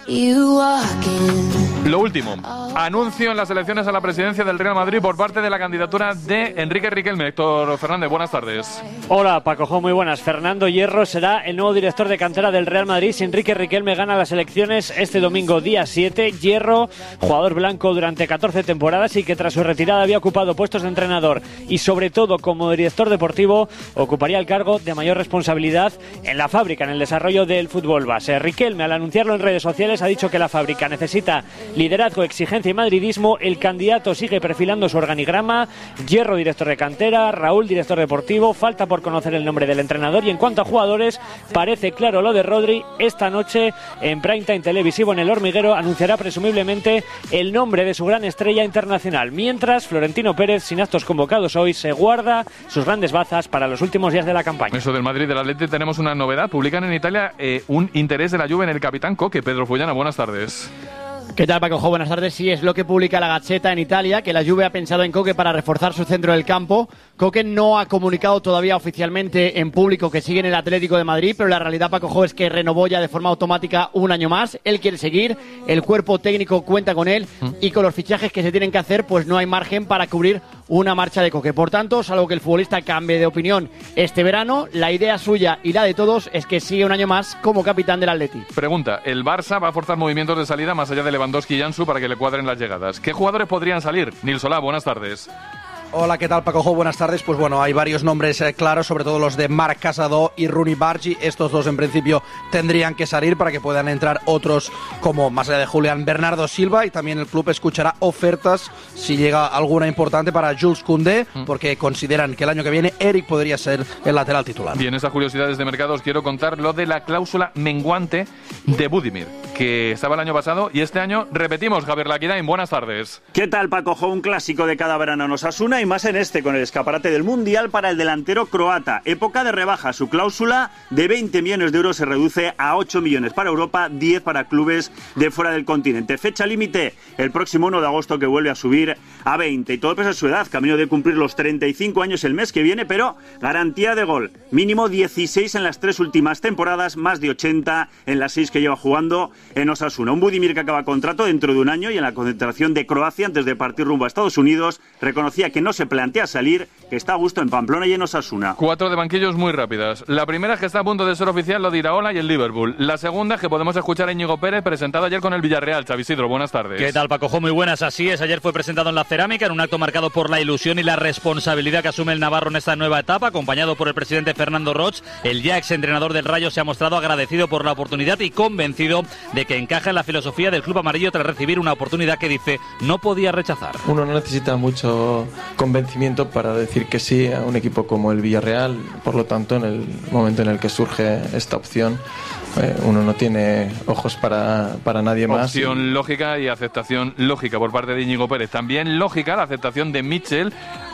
[SPEAKER 29] Lo último, anuncio en las elecciones a la presidencia del Real Madrid por parte de la candidatura de Enrique Riquelme. Héctor Fernández, buenas tardes.
[SPEAKER 2] Hola, Paco, muy buenas. Fernando Hierro será el nuevo director de cantera del Real Madrid si Enrique Riquelme gana las elecciones este domingo día 7. Hierro, jugador blanco durante 14 temporadas y que tras su retirada había ocupado puestos de entrenador y sobre todo como director deportivo ocuparía el cargo de mayor responsabilidad en la fábrica, en el desarrollo del fútbol base. Riquelme, al anunciarlo en redes sociales, ha dicho que la fábrica necesita liderazgo, exigencia y madridismo. El candidato sigue perfilando su organigrama: Hierro, director de cantera; Raúl, director deportivo. Falta por conocer el nombre del entrenador. Y en cuanto a jugadores, parece claro lo de Rodri. Esta noche en prime time televisivo en El Hormiguero anunciará presumiblemente el nombre de su gran estrella internacional, mientras Florentino Pérez, sin actos convocados hoy, se guarda sus grandes bazas para los últimos días de la campaña.
[SPEAKER 29] Eso del Madrid y del Atleti, tenemos una novedad. Publican en Italia un interés de la Juve en el capitán Coque. Pedro Fullana, buenas tardes.
[SPEAKER 7] ¿Qué tal, Paco? Buenas tardes. Sí, es lo que publica la Gazzetta en Italia, que la Juve ha pensado en Coque para reforzar su centro del campo. Coque no ha comunicado todavía oficialmente en público que sigue en el Atlético de Madrid, pero la realidad, Paco, es que renovó ya de forma automática un año más. Él quiere seguir, el cuerpo técnico cuenta con él y con los fichajes que se tienen que hacer, pues no hay margen para cubrir una marcha de Coque. Por tanto, salvo que el futbolista cambie de opinión este verano, la idea suya y la de todos es que sigue un año más como capitán del Atleti.
[SPEAKER 29] Pregunta, ¿el Barça va a forzar movimientos de salida más allá de Lewandowski y Ansu para que le cuadren las llegadas? ¿Qué jugadores podrían salir? Nil Solá, buenas tardes.
[SPEAKER 21] Hola, ¿qué tal, Paco? Buenas tardes. Pues bueno, hay varios nombres claros, sobre todo los de Marc Casado y Rooney Bargi. Estos dos en principio tendrían que salir para que puedan entrar otros como, más allá de Julián, Bernardo Silva, y también el club escuchará ofertas si llega alguna importante para Jules Koundé, porque consideran que el año que viene Eric podría ser el lateral titular.
[SPEAKER 29] Bien, esas curiosidades de mercado os quiero contar lo de la cláusula menguante de Budimir, que estaba el año pasado y este año repetimos. Javier Laquidain, buenas tardes.
[SPEAKER 22] ¿Qué tal, Paco? Un clásico de cada verano en Osasuna y más en este, con el escaparate del Mundial para el delantero croata. Época de rebaja. Su cláusula de 20 millones de euros se reduce a 8 millones para Europa, 10 para clubes de fuera del continente. Fecha límite el próximo 1 de agosto, que vuelve a subir a 20. Y todo pese a su edad, camino de cumplir los 35 años el mes que viene, pero garantía de gol. Mínimo 16 en las 3 últimas temporadas, más de 80 en las 6 que lleva jugando en Osasuna. Un Budimir que acaba contrato dentro de un año, y en la concentración de Croacia, antes de partir rumbo a Estados Unidos, reconocía que no se plantea salir, que está a gusto en Pamplona y en Osasuna.
[SPEAKER 29] 4 de banquillos muy rápidas. La primera es que está a punto de ser oficial lo de Iraola y el Liverpool. La segunda es que podemos escuchar a Íñigo Pérez, presentado ayer con el Villarreal. Xavi Isidro, buenas tardes.
[SPEAKER 23] ¿Qué tal, Paco? Muy buenas. Así es, ayer fue presentado en la Cerámica en un acto marcado por la ilusión y la responsabilidad que asume el navarro en esta nueva etapa, acompañado por el presidente Fernando Roig. El ya exentrenador del Rayo se ha mostrado agradecido por la oportunidad y convencido de que encaja en la filosofía del club amarillo tras recibir una oportunidad que, dice, no podía rechazar.
[SPEAKER 24] Uno no necesita mucho convencimiento para decir que sí a un equipo como el Villarreal. Por lo tanto, en el momento en el que surge esta opción, uno no tiene ojos para nadie más.
[SPEAKER 29] Opción lógica y aceptación lógica por parte de Íñigo Pérez. También lógica la aceptación de Mitchell,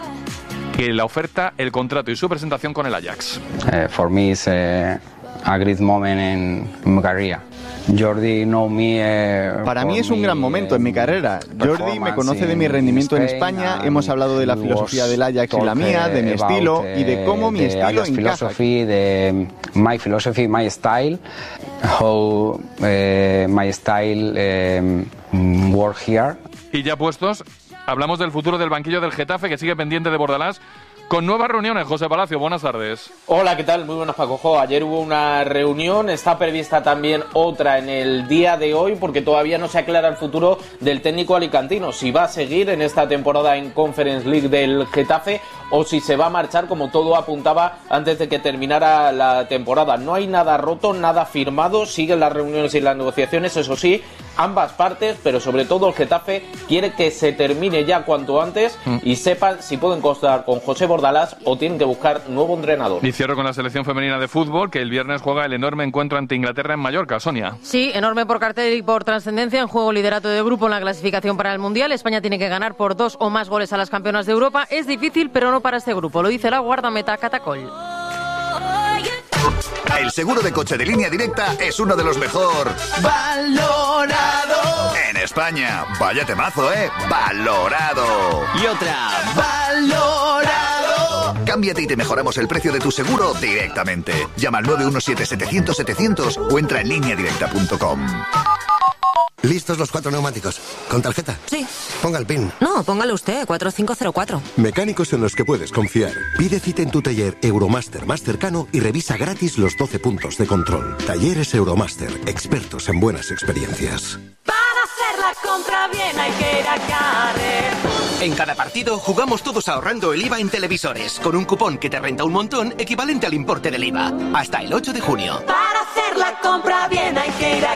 [SPEAKER 29] que la oferta, el contrato y su presentación con el Ajax.
[SPEAKER 25] For me it's a great moment in my career. Jordi know me,
[SPEAKER 26] para mí es un gran momento en mi carrera. Jordi me conoce de mi rendimiento en España, hemos hablado de la filosofía del Ajax y la mía, de mi estilo y de cómo mi estilo encaja.
[SPEAKER 25] My philosophy, my style, how my style work here.
[SPEAKER 29] Y ya puestos, hablamos del futuro del banquillo del Getafe, que sigue pendiente de Bordalás, con nuevas reuniones. José Palacio, buenas tardes.
[SPEAKER 30] Hola, ¿qué tal? Muy buenas, Paco. Ayer hubo una reunión, está prevista también otra en el día de hoy, porque todavía no se aclara el futuro del técnico alicantino, si va a seguir en esta temporada en Conference League del Getafe o si se va a marchar, como todo apuntaba antes de que terminara la temporada. No hay nada roto, nada firmado, siguen las reuniones y las negociaciones, eso sí, ambas partes, pero sobre todo el Getafe quiere que se termine ya cuanto antes y sepan si pueden contar con José Bordalás o tienen que buscar nuevo entrenador.
[SPEAKER 29] Y cierro con la selección femenina de fútbol, que el viernes juega el enorme encuentro ante Inglaterra en Mallorca. Sonia.
[SPEAKER 18] Sí, enorme por cartel y por trascendencia. En juego liderato de grupo en la clasificación para el Mundial. España tiene que ganar por 2 o más goles a las campeonas de Europa. Es difícil, pero no para este grupo. Lo dice la guardameta Catacol.
[SPEAKER 3] El seguro de coche de Línea Directa es uno de los mejor valorado en España. Vaya temazo, ¿eh? Valorado.
[SPEAKER 6] Y otra, valorado.
[SPEAKER 3] Cámbiate y te mejoramos el precio de tu seguro directamente. Llama al 917-700-700 o entra en lineadirecta.com.
[SPEAKER 8] ¿Listos los 4 neumáticos? ¿Con tarjeta?
[SPEAKER 10] Sí.
[SPEAKER 8] Ponga el PIN.
[SPEAKER 10] No, póngalo usted, 4504.
[SPEAKER 8] Mecánicos en los que puedes confiar. Pide cita en tu taller Euromaster más cercano y revisa gratis los 12 puntos de control. Talleres Euromaster, expertos en buenas experiencias.
[SPEAKER 6] Para hacer la compra bien hay que ir a Carrefour.
[SPEAKER 11] En cada partido jugamos todos ahorrando el IVA en televisores, con un cupón que te renta un montón equivalente al importe del IVA. Hasta el 8 de junio.
[SPEAKER 6] Para hacer la compra bien hay que ir a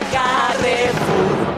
[SPEAKER 6] Carrefour.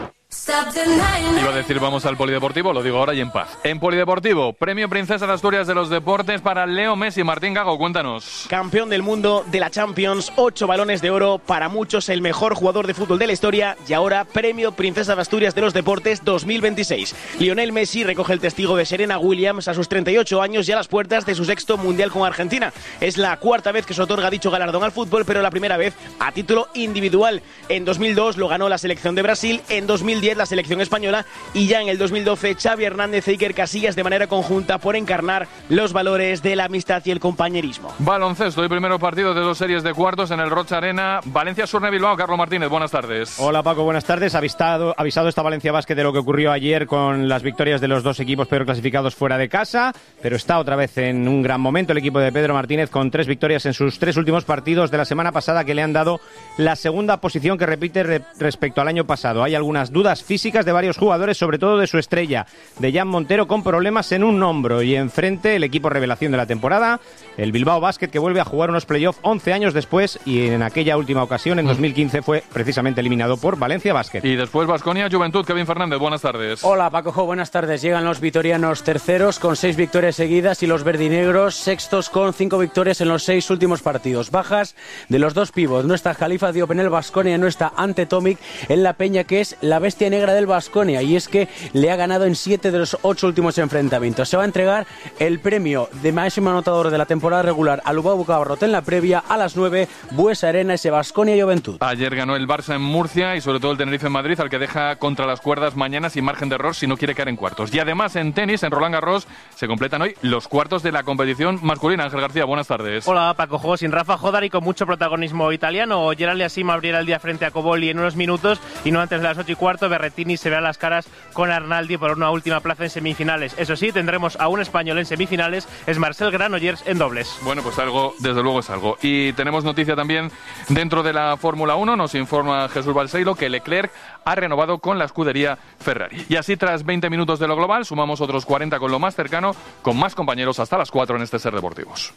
[SPEAKER 29] Iba a decir vamos al polideportivo, lo digo ahora y en paz. En polideportivo, premio Princesa de Asturias de los Deportes para Leo Messi. Martín Gago, cuéntanos.
[SPEAKER 12] Campeón del mundo de la Champions, 8 balones de oro, para muchos el mejor jugador de fútbol de la historia y ahora premio Princesa de Asturias de los Deportes 2026. Lionel Messi recoge el testigo de Serena Williams a sus 38 años y a las puertas de su 6º mundial con Argentina. Es la 4ª vez que se otorga dicho galardón al fútbol, pero la primera vez a título individual. En 2002 lo ganó la selección de Brasil, en 2010 la selección española y ya en el 2012 Xavi Hernández e Iker Casillas de manera conjunta por encarnar los valores de la amistad y el compañerismo.
[SPEAKER 29] Baloncesto y primero partido de 2 series de cuartos en el Rocha Arena. Valencia-Surne Bilbao. Carlos Martínez, buenas tardes.
[SPEAKER 13] Hola Paco, buenas tardes. Avisado está Valencia Basket de lo que ocurrió ayer con las victorias de los 2 equipos peor clasificados fuera de casa, pero está otra vez en un gran momento el equipo de Pedro Martínez con 3 victorias en sus 3 últimos partidos de la semana pasada que le han dado la segunda posición que repite respecto al año pasado. Hay algunas dudas físicas de varios jugadores, sobre todo de su estrella, de Jan Montero, con problemas en un hombro, y enfrente el equipo revelación de la temporada, el Bilbao Basket, que vuelve a jugar unos playoffs 11 años después, y en aquella última ocasión, en 2015, fue precisamente eliminado por Valencia Basket.
[SPEAKER 29] Y después Baskonia Juventud. Kevin Fernández, buenas tardes.
[SPEAKER 14] Hola Paco, buenas tardes. Llegan los vitorianos terceros con 6 victorias seguidas y los verdinegros sextos con 5 victorias en los 6 últimos partidos. Bajas de los 2 pivots. No está Jalifa Diop en el Baskonia, no está Ante Tomic en la Peña, que es la bestia negra del Baskonia, y es que le ha ganado en 7 de los 8 últimos enfrentamientos. Se va a entregar el premio de máximo anotador de la temporada regular a Lubao Bucabarrot en la previa a las 9, Buesa Arena, ese Baskonia Juventud.
[SPEAKER 29] Ayer ganó el Barça en Murcia y sobre todo el Tenerife en Madrid, al que deja contra las cuerdas mañana sin margen de error si no quiere caer en cuartos. Y además en tenis, en Roland Garros, se completan hoy los cuartos de la competición masculina. Ángel García, buenas tardes.
[SPEAKER 27] Hola Paco, juego sin Rafa Jodar y con mucho protagonismo italiano. Gerald Yassim abrirá el día frente a Cobolli en unos minutos y no antes de las 8:15 Berrettini se verá las caras con Arnaldi por una última plaza en semifinales. Eso sí, tendremos a un español en semifinales, es Marcel Granollers en dobles.
[SPEAKER 29] Bueno, pues algo, desde luego es algo. Y tenemos noticia también dentro de la Fórmula 1, nos informa Jesús Balseiro que Leclerc ha renovado con la escudería Ferrari. Y así, tras 20 minutos de lo global, sumamos otros 40 con lo más cercano, con más compañeros hasta las 4 en este Ser Deportivos.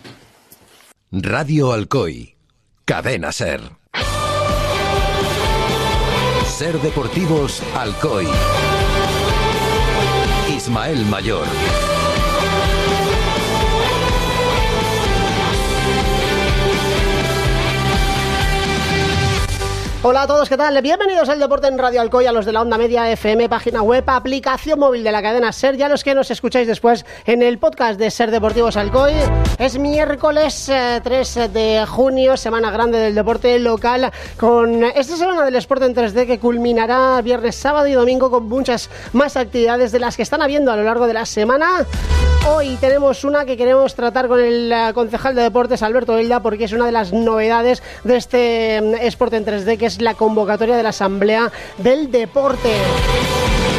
[SPEAKER 28] Radio Alcoy, Cadena Ser. Ser Deportivos Alcoy. Ismael Mayor.
[SPEAKER 14] Hola a todos, ¿qué tal? Bienvenidos al Deporte en Radio Alcoy, a los de la Onda Media FM, página web, aplicación móvil de la cadena SER, y a los que nos escucháis después en el podcast de Ser Deportivos Alcoy. Es miércoles 3 de junio, semana grande del deporte local, con esta semana del Sport en 3D que culminará viernes, sábado y domingo con muchas más actividades de las que están habiendo a lo largo de la semana. Hoy tenemos una que queremos tratar con el concejal de deportes, Alberto Hilda, porque es una de las novedades de este Sport en 3D, que es la convocatoria de la Asamblea del Deporte.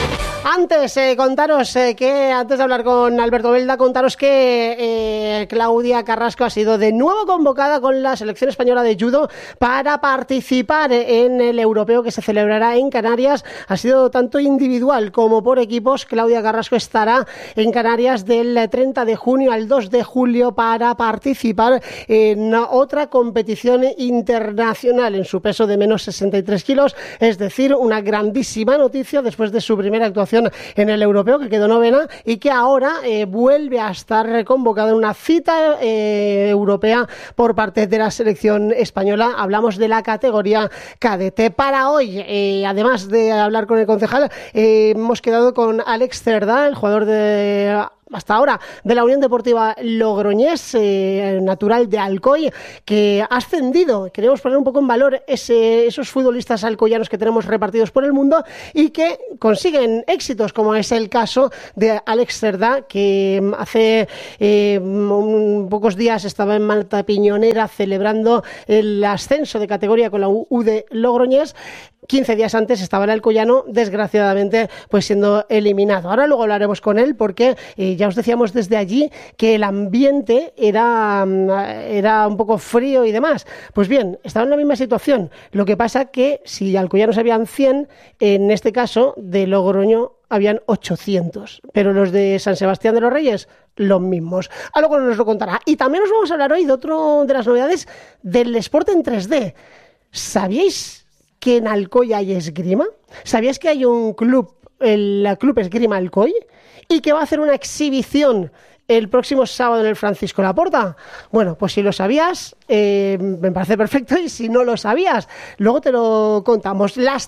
[SPEAKER 14] Antes, contaros que, antes de hablar con Alberto Belda, contaros que Claudia Carrasco ha sido de nuevo convocada con la selección española de judo para participar en el europeo que se celebrará en Canarias. Ha sido tanto individual como por equipos. Claudia Carrasco estará en Canarias del 30 de junio al 2 de julio para participar en otra competición internacional en su peso de menos 63 kilos, es decir, una grandísima noticia después de su primera actuación en el europeo, que quedó novena, y que ahora vuelve a estar convocada en una cita europea por parte de la selección española. Hablamos de la categoría cadete. Para hoy, además de hablar con el concejal, hemos quedado con Alex Cerdá, el jugador de hasta ahora de la Unión Deportiva Logroñés, natural de Alcoy, que ha ascendido. Queremos poner un poco en valor esos futbolistas alcoyanos que tenemos repartidos por el mundo y que consiguen éxitos, como es el caso de Alex Cerdá, que hace pocos días estaba en Malta Piñonera celebrando el ascenso de categoría con la UD Logroñés. 15 días antes estaba el alcoyano, desgraciadamente, pues siendo eliminado. Ahora luego hablaremos con él porque ya os decíamos desde allí que el ambiente era un poco frío y demás. Pues bien, estaba en la misma situación. Lo que pasa que si alcoyanos habían 100, en este caso de Logroño habían 800, pero los de San Sebastián de los Reyes los mismos. Algo nos lo contará. Y también os vamos a hablar hoy de otro de las novedades del Sport en 3D. ¿Sabíais que en Alcoy hay esgrima? ¿Sabías que hay un club, el Club Esgrima Alcoy, y que va a hacer una exhibición el próximo sábado en el Francisco Laporta? Bueno, pues si lo sabías, me parece perfecto, y si no lo sabías, luego te lo contamos. Las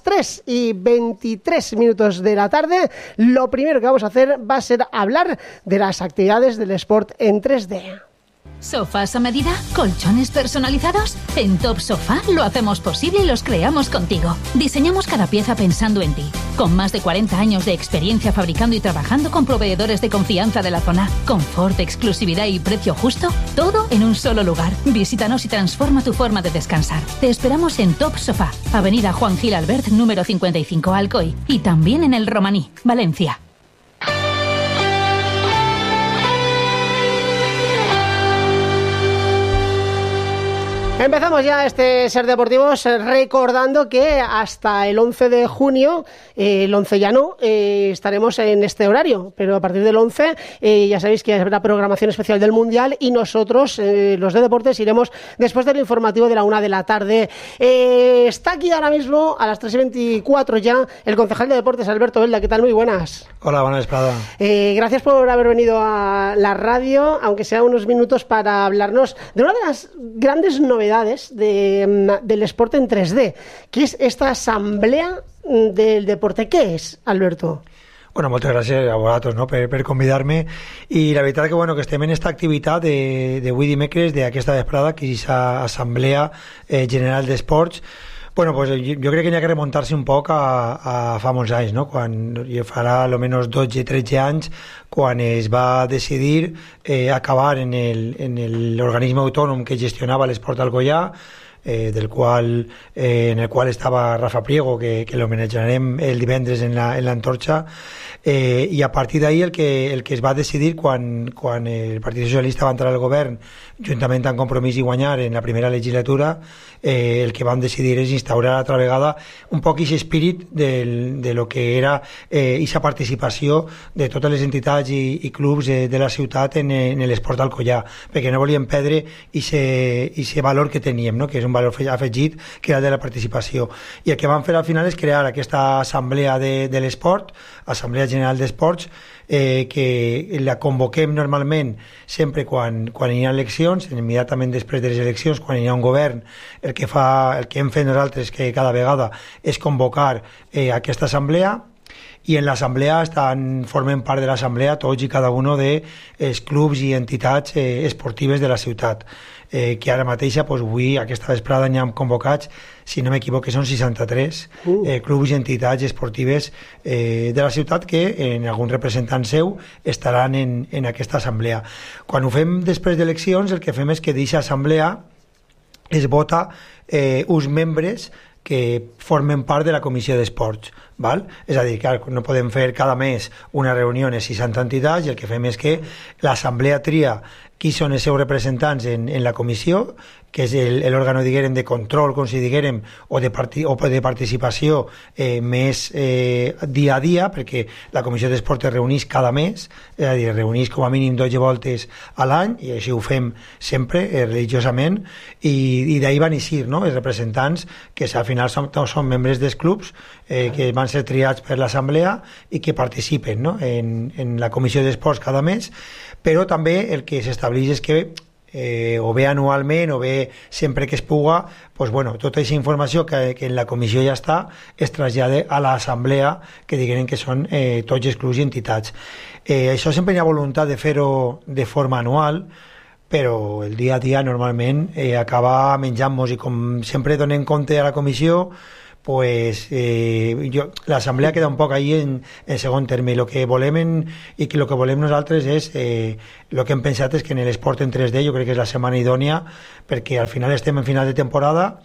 [SPEAKER 14] 3:23 de la tarde, lo primero que vamos a hacer va a ser hablar de las actividades del Sport en 3D.
[SPEAKER 1] ¿Sofás a medida? ¿Colchones personalizados? En Top Sofá lo hacemos posible y los creamos contigo. Diseñamos cada pieza pensando en ti. Con más de 40 años de experiencia fabricando y trabajando con proveedores de confianza de la zona. Confort, exclusividad y precio justo. Todo en un solo lugar. Visítanos y transforma tu forma de descansar. Te esperamos en Top Sofá, Avenida Juan Gil Albert, número 55, Alcoy. Y también en El Romaní, Valencia.
[SPEAKER 14] Empezamos ya este Ser Deportivos recordando que hasta el 11 de junio, el 11 ya no, estaremos en este horario, pero a partir del 11 ya sabéis que habrá programación especial del Mundial y nosotros, los de deportes, iremos después del informativo de la 1 de la tarde. Está aquí ahora mismo a las 3:24 ya el concejal de deportes, Alberto Belda. ¿Qué tal? Muy buenas.
[SPEAKER 2] Hola, buenas, Prada.
[SPEAKER 14] Gracias por haber venido a la radio, aunque sea unos minutos, para hablarnos de una de las grandes novedades del Sport en 3D, que es esta asamblea del deporte. Què és, Alberto?
[SPEAKER 2] Bueno, moltes gràcies a vosaltres, no?, per convidar-me, i la veritat que, bueno, que estem en esta activitat d'avui dimecres, d'aquesta vesprada, que és l'Assemblea General d'Esports. Bueno, pues jo crec que n'hi ha que remuntar-se un poc a fa molts anys, no?, quan farà almenys 12-13 anys, quan es va decidir acabar en l'organisme autònom que gestionava l'esport alcoià, en el qual estava Rafa Priego, que l'homenatjarem el divendres en l'Antorxa, i a partir d'ahir el que es va decidir quan el Partit Socialista va entrar al govern juntament amb Compromís i Guanyar en la primera legislatura, el que vam decidir és instaurar altra vegada un poc aquest espírit de lo que era aquesta participació de totes les entitats i clubs de la ciutat en l'esport alcoià, perquè no volíem perdre aquest valor que teníem, no?, que és un valor afegit, que era el de la participació. I el que vam fer al final és crear aquesta assemblea de l'esport, Assemblea General d'Esports, que la convoquem normalment sempre quan hi ha eleccions, immediatament després de les eleccions, quan hi ha un govern. El que hem fet nosaltres, que cada vegada, és convocar aquesta assemblea, i en l'assemblea formen part de l'assemblea tots i cada un dels clubs i entitats esportives de la ciutat, que ara mateixa, avui, aquesta vesprada, n'hi ha convocats, si no m'equivoco, són 63 clubs i entitats esportives de la ciutat que en algun representant seu estaran en aquesta assemblea. Quan ho fem després d'eleccions, el que fem és que d'aquesta assemblea es vota uns membres que formen part de la comissió d'esports. Val? És a dir, que no podem fer cada mes una reunió en 60 entitats i el que fem és que l'assemblea tria qui són els seus representants en la comissió, que és l'òrgan, diguérem, de control, com si diguérem, o de participació més dia a dia, perquè la comissió d'esport es reuneix cada mes, és a dir, es reuneix com a mínim 12 voltes a l'any, i així ho fem sempre, religiosament, i d'ahir van eixir, no?, els representants, que al final són membres dels clubs, que van ser triats per l'assemblea i que participen, no?, en la comissió d'esports cada mes, però també el que s'estableix és que o bé anualment o bé sempre que es puga, pues bueno, tota aquesta informació que en la comissió ja està es trasllada a l'assemblea, que diguem que són tots els clubs i entitats. Això sempre hi ha voluntat de fer-ho de forma anual, però el dia a dia normalment acaba menjant-nos, i com sempre donem compte a la comissió, pues l'assemblea queda un poc ahí en segon terme. Lo que volem i que lo que volem nosaltres és el que hem pensat és que en l'esport en 3D jo crec que és la setmana idònia, perquè al final estem en final de temporada,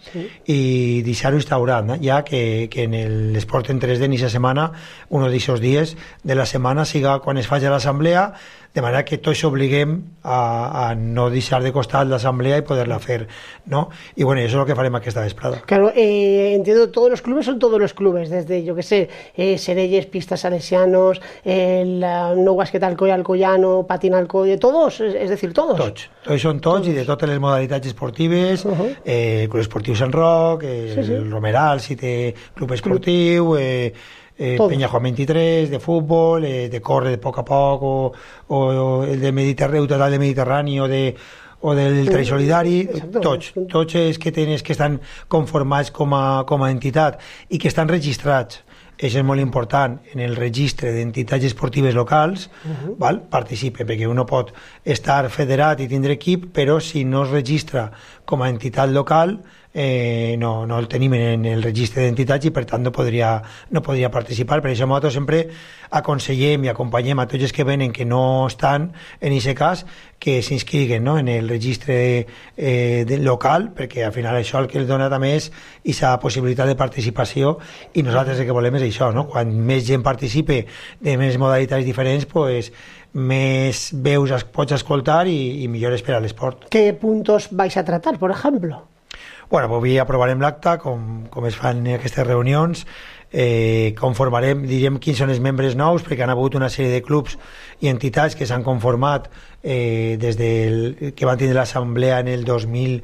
[SPEAKER 2] i deixar-ho instaurat, ja que en l'esport en 3D en aquesta setmana, un d'aquests dies de la setmana siga quan es faci l'assemblea, de manera que tots obliguem a no deixar de costat l'assemblea y poderla fer, ¿no? Y bueno, eso es lo que farem aquesta vesprada.
[SPEAKER 14] Claro, entiendo, todos los clubes son todos los clubes, desde, yo que sé, Serelles, Pistas Salesianos, el Nou Basquet Alcoi, Alcoyano, Patín Alcoi, todos, es decir, todos.
[SPEAKER 2] Tots són tots, i de totes les modalitats esportives, Club Esportiu Sant Roc, el Romeral, si té club esportiu, Peña Juan 23, de fútbol, de córrer de poc a poc, o el de Mediterrani, total de Mediterrani, o del Trail Solidari, tots els que estan conformats com a entitat i que estan registrats. Això és molt important, en el registre d'entitats esportives locals, participen, perquè un pot estar federat i tindre equip, però si no es registra com a entitat local, no el tenim en el registre d'entitats i per tant no podria participar. Per això nosaltres sempre aconsellem i acompanyem a tots els que venen que no estan en aquest cas, que s'inscriguen, no?, en el registre local, perquè al final això el que els dona també és aquesta possibilitat de participació, i nosaltres el que volem és això, no?, quan més gent participe de més modalitats diferents, pues més veus pots escoltar i millor és per a l'esport.
[SPEAKER 14] ¿Qué puntos vais a tratar, por ejemplo?
[SPEAKER 2] Bueno, avui aprovarem l'acte, com es fan en aquestes reunions, conformarem, direm quins són els membres nous, perquè han hagut una sèrie de clubs i entitats que s'han conformat des que van tindre l'assemblea en el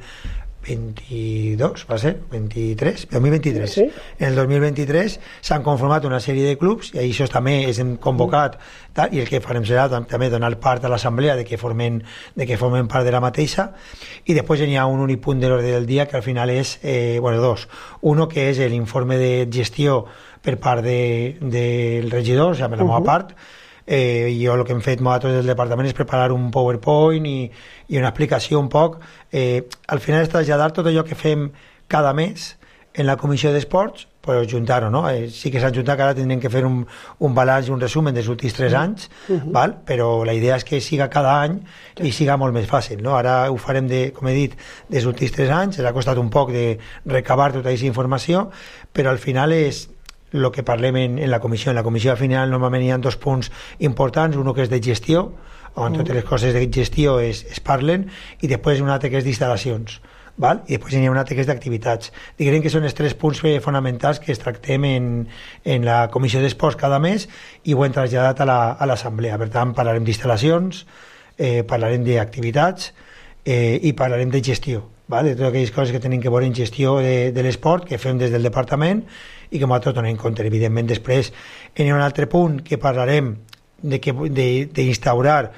[SPEAKER 2] 2022, va ser? 2023. Sí. En el 2023 s'han conformat una sèrie de clubs, i això també és convocat, i el que farem serà també donar part a l'assemblea de que formen part de la mateixa, i després hi ha un únic punt de l'ordre del dia que al final és, dos. Uno que és l'informe de gestió per part del regidor, o sigui, per la meva part. Jo el que hem fet nosaltres del departament és preparar un PowerPoint i una explicació un poc. Al final és traslladar tot allò que fem cada mes en la comissió d'esports, però juntar-ho, no? Sí que s'han juntat, que ara tindrem que fer un balanç i un resumen dels últims 3 anys, però la idea és que siga cada any i siga molt més fàcil, no? Ara ho farem, com he dit, dels últims 3 anys, ens ha costat un poc de recabar tota aquesta informació, però al final és el que parlem en la comissió. En la comissió al final normalment hi ha 2 punts importants, un que és de gestió, on totes les coses de gestió es parlen, i després un altre que és d'instal·lacions, i després hi ha un altre que és d'activitats. Diguem que són els 3 punts fonamentals que es tractem en la comissió d'esports cada mes, i ho hem traslladat a l'assemblea. Per tant, parlarem d'instal·lacions, parlarem d'activitats i parlarem de gestió, de totes aquelles coses que tenim que veure en gestió de l'esport, que fem des del departament i que nosaltres donem compte. Evidentment, després hi ha un altre punt que parlarem d'instaurar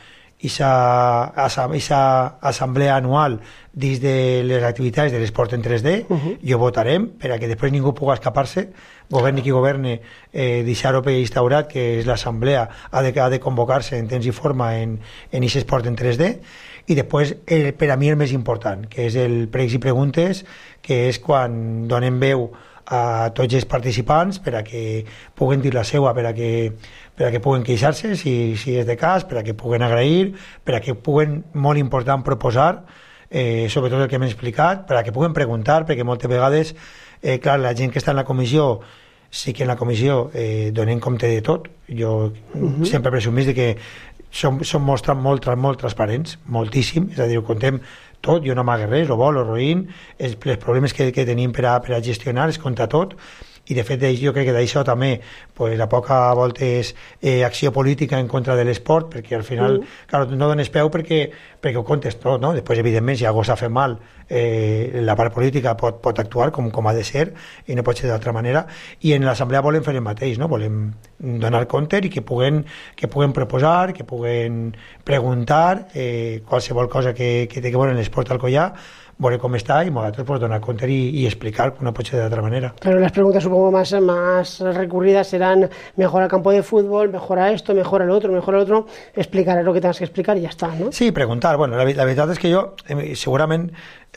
[SPEAKER 2] aquesta assemblea anual dins de les activitats de l'esport en 3D. Jo votarem per a que després ningú pugui escapar-se, governi qui governe, deixar-ho per instaurat, que és l'assemblea, ha de convocar-se en temps i forma en aquest esport en 3D. I després, per a mi el més important, que és el pregs i preguntes, que és quan donem veu a tots els participants per a que puguen dir la seva, per a que puguen queixar-se si és de cas, per a que puguen agrair, per a que puguen, molt important, proposar sobretot el que m'he explicat, perquè puguen preguntar, perquè moltes vegades, clar, la gent que està en la comissió, sí que en la comissió donem compte de tot. Jo sempre presumís de que som molt transparents, moltíssim, és a dir, ho contem tot, jo no m'hagué res, lo bo, lo roïn, els problemes que tenim per a gestionar, es compta tot, i de fet jo crec que d'això també pues, la poca voltes acció política en contra de l'esport, perquè al final clar, no dones peu perquè ho comptes tot, no? Després evidentment si algú s'ha fet mal la part política pot actuar com ha de ser i no pot ser d'altra manera, i en l'assemblea volem fer el mateix, no? Volem donar compte i que puguen proposar, que puguen preguntar qualsevol cosa que té que veure en l'esport alcoià, veure com està y nosaltres pues, donar compte y explicar que no puede ser de otra manera.
[SPEAKER 14] Pero las preguntas supongo más recurridas serán mejora campo de fútbol, mejora esto, mejora lo otro, explicar lo que tengas que explicar y ya está, ¿no?
[SPEAKER 2] Sí, preguntar. Bueno, la verdad es que yo segurament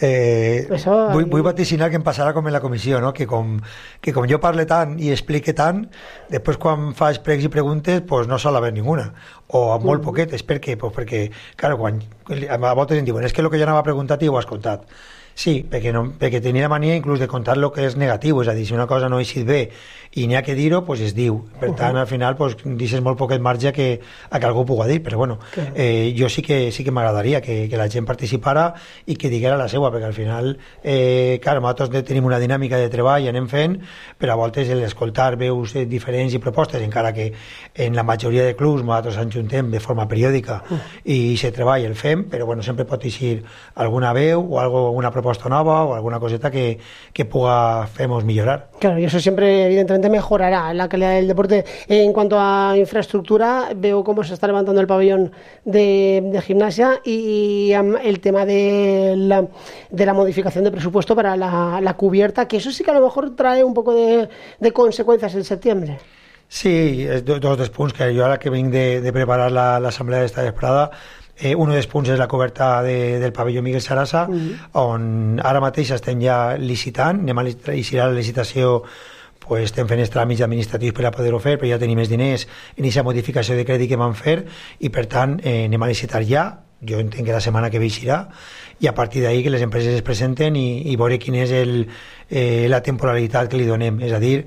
[SPEAKER 2] vull vaticinar que em passarà com en la comissió, no? que com jo parle tant i explique tant, després quan faig pregs i preguntes pues no sol haver ninguna, o amb molt poquetes. Per què? Pues perquè, claro, quan a voltes em diuen és que el que jo anava a preguntar ho has contat. Sí, perquè tenia la mania inclús de contar el que és negatiu, és a dir, si una cosa no ha eixit bé i n'hi ha que dir-ho, pues es diu. Per tant, al final, pues, deixes molt poquet marge a que algú pugui dir, però bueno, jo sí que m'agradaria que la gent participara i que diguera la seva, perquè al final, clar, nosaltres tenim una dinàmica de treball i anem fent, però a voltes l'escoltar veus diferents i propostes, encara que en la majoria de clubs nosaltres ens juntem de forma periòdica i se treballa el fem, però bueno, sempre pot eixir alguna veu o alguna proposta nova o alguna coseta que puga fer-nos millorar.
[SPEAKER 14] Claro, y eso siempre evidentemente mejorará la calidad del deporte. En cuanto a infraestructura, veo cómo se está levantando el pabellón de gimnasia y el tema de la modificación de presupuesto para la cubierta, que eso sí que a lo mejor trae un poco de consecuencias en septiembre.
[SPEAKER 2] Sí, dos dels punts que jo ara que vinc de preparar l'assemblea d'esta vesprada, un dels punts és la coberta del pavelló Miguel Sarasa, on ara mateix estem ja licitant, anem a iniciar la licitació, pues, estem fent els tràmits administratius per a poder-ho fer, però ja tenim els diners en aquesta modificació de crèdit que vam fer i per tant anem a licitar ja, jo entenc que la setmana que ve eixirà, i a partir d'ahir que les empreses es presenten i veure quina és la temporalitat que li donem, és a dir,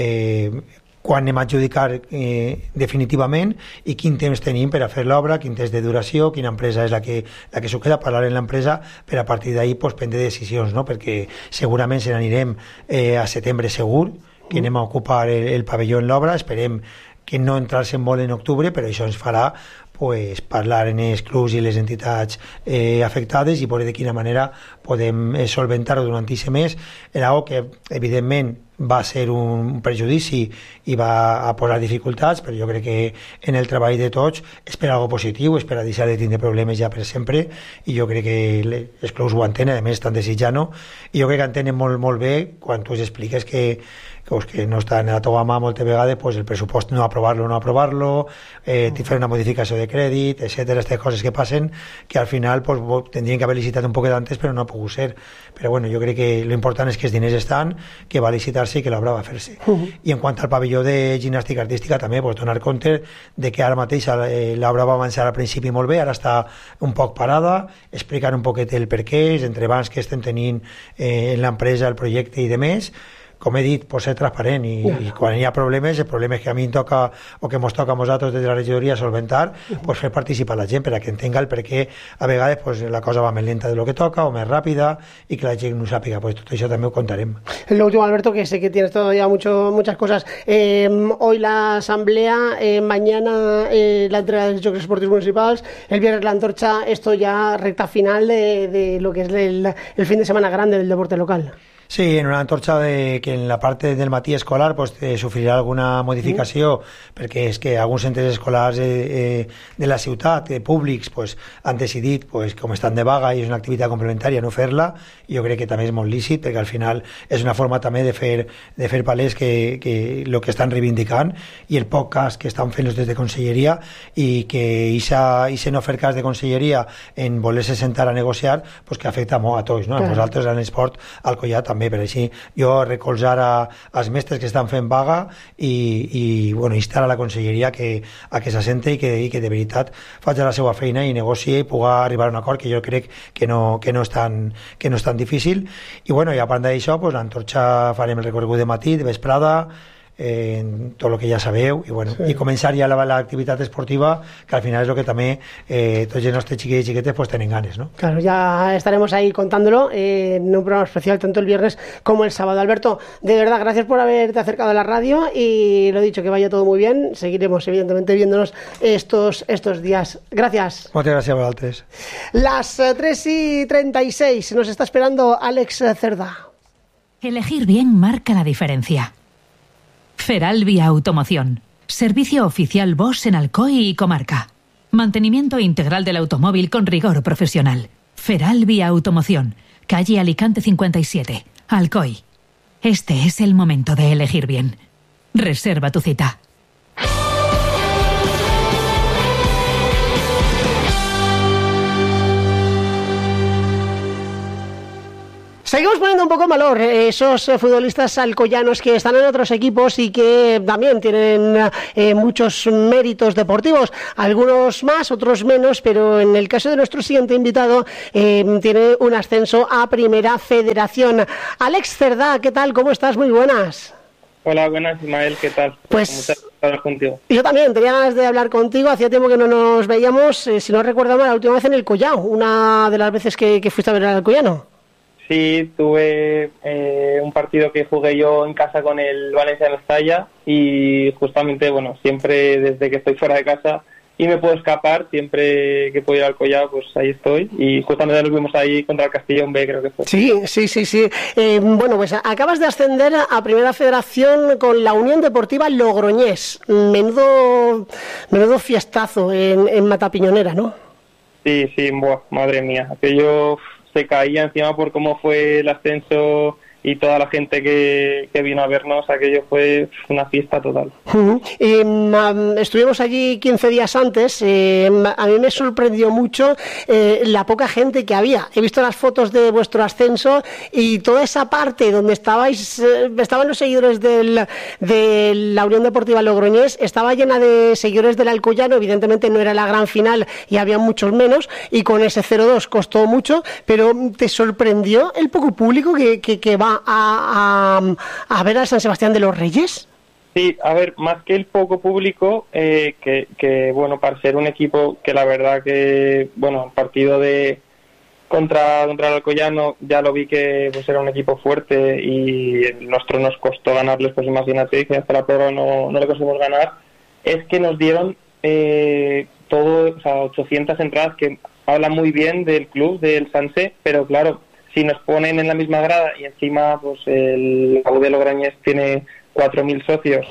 [SPEAKER 2] quan anem a adjudicar definitivament i quin temps tenim per a fer l'obra, quin temps de duració, quina empresa és la que s'ho queda, parlar en l'empresa per a partir d'ahir pues, prendre decisions, no? Perquè segurament se n'anirem a setembre segur, que anem a ocupar el pavelló en l'obra, esperem que no entrar-se molt en octubre, però això ens farà pues, parlar en els clubs i les entitats afectades i veure de quina manera podem solventar-ho durant aquest mes, en algo que evidentment va ser un perjudici i va a posar dificultats, però jo crec que en el treball de tots és per algo positiu, és per a deixar de tindre problemes ja per sempre, i jo crec que els clubs ho entenen, a més estan desitjant-ho, i jo crec que entenen molt, molt bé quan tu expliques que no està en la teva mà moltes vegades pues, el pressupost no aprovar-lo, fer una modificació de crèdit, etcètera, aquestes coses que passen, que al final pues, tindrien que haver licitat un poquet antes, però no ha pogut ser. Però bueno, jo crec que l'important és que els diners estan, que va licitar-se i que l'obra va fer-se. I en quant al pavelló de gimnàstica artística també pues, donar compte de que ara mateix l'obra va avançar al principi molt bé, ara està un poc parada, explicar un poquet el per què, els entrebancs que estem tenint en l'empresa, el projecte i demés. Com he dit, pues, ser transparent i quan hi ha problemes, el problema és que a mi em toca o que ens toca a nosaltres des de la regidoria solventar, pues, fer participar la gent perquè entenga el per què a vegades pues, la cosa va més lenta de lo que toca o més ràpida i que la gent no sàpiga, pues, tot això també ho contarem.
[SPEAKER 14] Lo último, Alberto, que sé que tienes todavía muchas cosas. Hoy la asamblea, mañana la entrega de los Jocs Esportius Municipals, el viernes la antorcha, esto ya recta final de lo que es el fin de semana grande del deporte local.
[SPEAKER 2] Sí, en una antorcha que en la parte del matí escolar pues, sofrirà alguna modificació perquè és que alguns centres escolars de la ciutat, públics, pues, han decidit, pues, com estan de vaga i és una activitat complementària, no fer-la. Jo crec que també és molt lícit perquè al final és una forma també de fer palès que el que estan reivindicant i el poc cas que estan fent des de Conselleria i que ese no fer cas de Conselleria en voler-se sentar a negociar pues, que afecta molt a tots, no? A nosaltres en l'esport alcoià també. també, per així jo recolzar als mestres que estan fent vaga i bueno, instar a la conselleria a que s'assente i que de veritat faci la seva feina i negocie i pugui arribar a un acord que jo crec que no és tan difícil. I bueno, i a part d'això, pues, l'Antorxa farem el recorregut de matí, de vesprada, en tot el que ja sabeu, i bueno, i començar ja l'activitat esportiva, que al final és el que també tots els nostres xiquets i xiquetes pues tenen ganes, ¿no?
[SPEAKER 14] Claro, ya estaremos ahí contándolo en un programa especial tanto el viernes como el sábado. Alberto, de verdad, gracias por haberte acercado a la radio y lo dicho, que vaya todo muy bien. Seguiremos evidentemente viéndonos estos días. Gracias.
[SPEAKER 2] Muchas gracias a vosotros.
[SPEAKER 14] Las 3:36, nos está esperando Alex Cerda.
[SPEAKER 1] Elegir bien marca la diferencia. Feralvia Automoción. Servicio oficial Bosch en Alcoy y comarca. Mantenimiento integral del automóvil con rigor profesional. Feralvia Automoción. Calle Alicante 57, Alcoy. Este es el momento de elegir bien. Reserva tu cita.
[SPEAKER 14] Seguimos poniendo un poco en valor esos futbolistas alcoyanos que están en otros equipos y que también tienen muchos méritos deportivos, algunos más, otros menos, pero en el caso de nuestro siguiente invitado tiene un ascenso a Primera Federación. Alex Cerda, ¿qué tal? ¿Cómo estás? Muy buenas.
[SPEAKER 4] Hola, buenas, Ismael, ¿qué tal?
[SPEAKER 14] Pues
[SPEAKER 4] muchas gracias por hablar contigo.
[SPEAKER 14] Yo también tenía ganas de hablar contigo, hacía tiempo que no nos veíamos, si no recuerdo mal, la última vez en el Collao, una de las veces que fuiste a ver al Alcoyano.
[SPEAKER 4] Sí, tuve un partido que jugué yo en casa con el Valencia de Mestalla y justamente, bueno, siempre desde que estoy fuera de casa y me puedo escapar, siempre que puedo ir al Collao, pues ahí estoy. Y justamente nos vimos ahí contra el Castellón B, creo que fue.
[SPEAKER 14] Sí. Bueno, pues acabas de ascender a Primera Federación con la Unión Deportiva Logroñés. Menudo fiestazo en Matapiñonera, ¿no?
[SPEAKER 4] Sí, buah, madre mía. Aquello se caía encima por cómo fue el ascenso y toda la gente que vino a vernos. Aquello fue una fiesta total.
[SPEAKER 14] Estuvimos allí 15 días antes. A mí me sorprendió mucho la poca gente que había. He visto las fotos de vuestro ascenso y toda esa parte donde estaban los seguidores de la Unión Deportiva Logroñés estaba llena de seguidores del Alcoyano. Evidentemente no era la gran final y había muchos menos, y con ese 0-2 costó mucho, pero ¿te sorprendió el poco público que va a ver al San Sebastián de los Reyes?
[SPEAKER 4] Sí, a ver, más que el poco público, que bueno, para ser un equipo que la verdad que, bueno, el partido contra el Alcoyano ya lo vi que pues era un equipo fuerte y el nuestro nos costó ganarles, pues imagínate que hasta la prueba no le conseguimos ganar. Es que nos dieron todo, o sea, 800 entradas, que hablan muy bien del club, del Sanse, pero claro, si nos ponen en la misma grada y encima pues el AUD Logroñés tiene 4.000 socios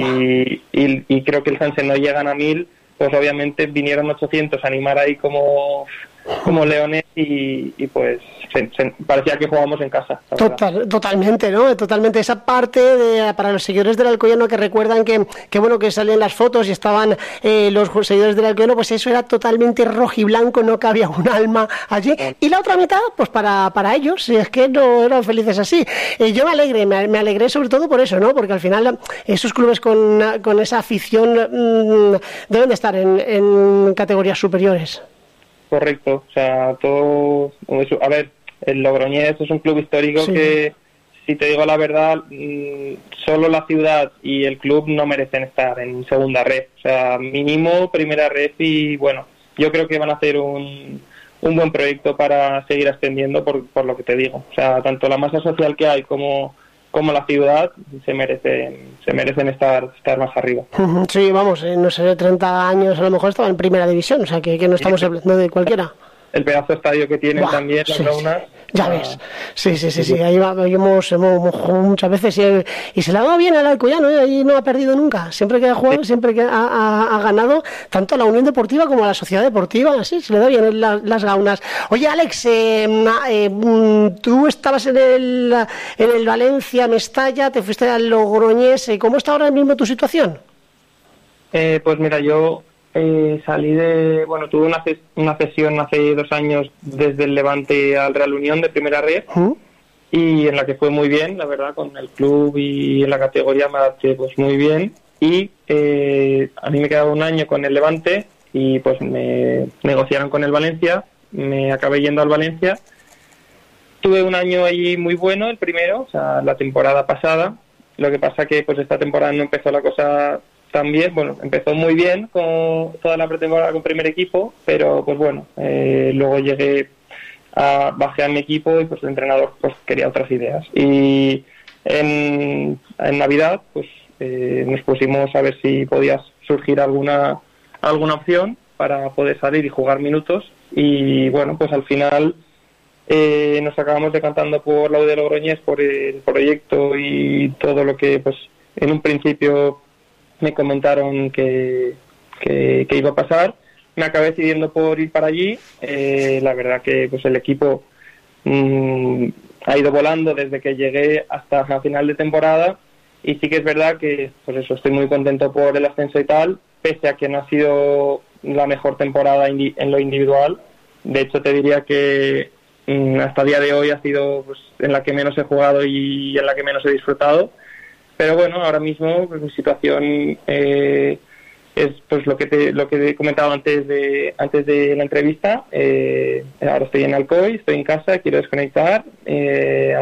[SPEAKER 4] y creo que el Sanse no llegan a 1.000, pues obviamente vinieron 800 a animar ahí como leones y pues parecía que jugábamos en casa.
[SPEAKER 14] Totalmente, ¿no? Totalmente. Esa parte para los seguidores del Alcoyano que recuerdan que bueno, que salen las fotos y estaban los seguidores del Alcoyano, pues eso era totalmente rojiblanco, no cabía un alma allí. Y la otra mitad, pues para ellos, si es que no eran felices así. Yo me alegré sobre todo por eso, ¿no? Porque al final esos clubes con esa afición deben de estar en categorías superiores.
[SPEAKER 4] Correcto, o sea, todo eso. A ver, el Logroñés es un club histórico que, si te digo la verdad, solo la ciudad y el club no merecen estar en segunda red, o sea, mínimo primera red, y bueno, yo creo que van a hacer un buen proyecto para seguir ascendiendo por lo que te digo, o sea, tanto la masa social que hay como la ciudad se merecen estar más arriba.
[SPEAKER 14] Sí, vamos, no sé, 30 años a lo mejor estaba en primera división, o sea que no estamos hablando de cualquiera.
[SPEAKER 4] El pedazo de estadio que tienen también, las Gaunas.
[SPEAKER 14] Ya ves, sí, ahí hemos jugado muchas veces y se le ha dado bien al Alcoyano, ahí no ha perdido nunca, siempre que ha jugado, siempre que ha ganado, tanto a la Unión Deportiva como a la Sociedad Deportiva, sí, se le da bien las Gaunas. Oye, Alex, tú estabas en el Valencia, Mestalla, te fuiste al Logroñés, ¿cómo está ahora mismo tu situación?
[SPEAKER 4] Pues mira, yo salí tuve una cesión hace 2 años desde el Levante al Real Unión de primera red, y en la que fue muy bien, la verdad, con el club y en la categoría me adapté pues muy bien. Y a mí me quedaba un año con el Levante y pues me negociaron con el Valencia, me acabé yendo al Valencia. Tuve un año ahí muy bueno, el primero, o sea, la temporada pasada. Lo que pasa que pues esta temporada no empezó la cosa tan bien. Bueno, empezó muy bien con toda la pretemporada con primer equipo, pero pues bueno, luego bajé a mi equipo y pues el entrenador pues quería otras ideas. Y en Navidad pues nos pusimos a ver si podía surgir alguna opción para poder salir y jugar minutos, y bueno, pues al final nos acabamos decantando por la U de Logroñés, por el proyecto y todo lo que pues en un principio me comentaron que iba a pasar. Me acabé decidiendo por ir para allí. La verdad que pues el equipo ha ido volando desde que llegué hasta la final de temporada, y sí que es verdad que pues eso, estoy muy contento por el ascenso y tal, pese a que no ha sido la mejor temporada en lo individual. De hecho te diría que hasta el día de hoy ha sido pues en la que menos he jugado y en la que menos he disfrutado. Pero bueno, ahora mismo pues, mi situación es pues lo que he comentado antes de la entrevista. Ahora estoy en Alcoy, estoy en casa, quiero desconectar,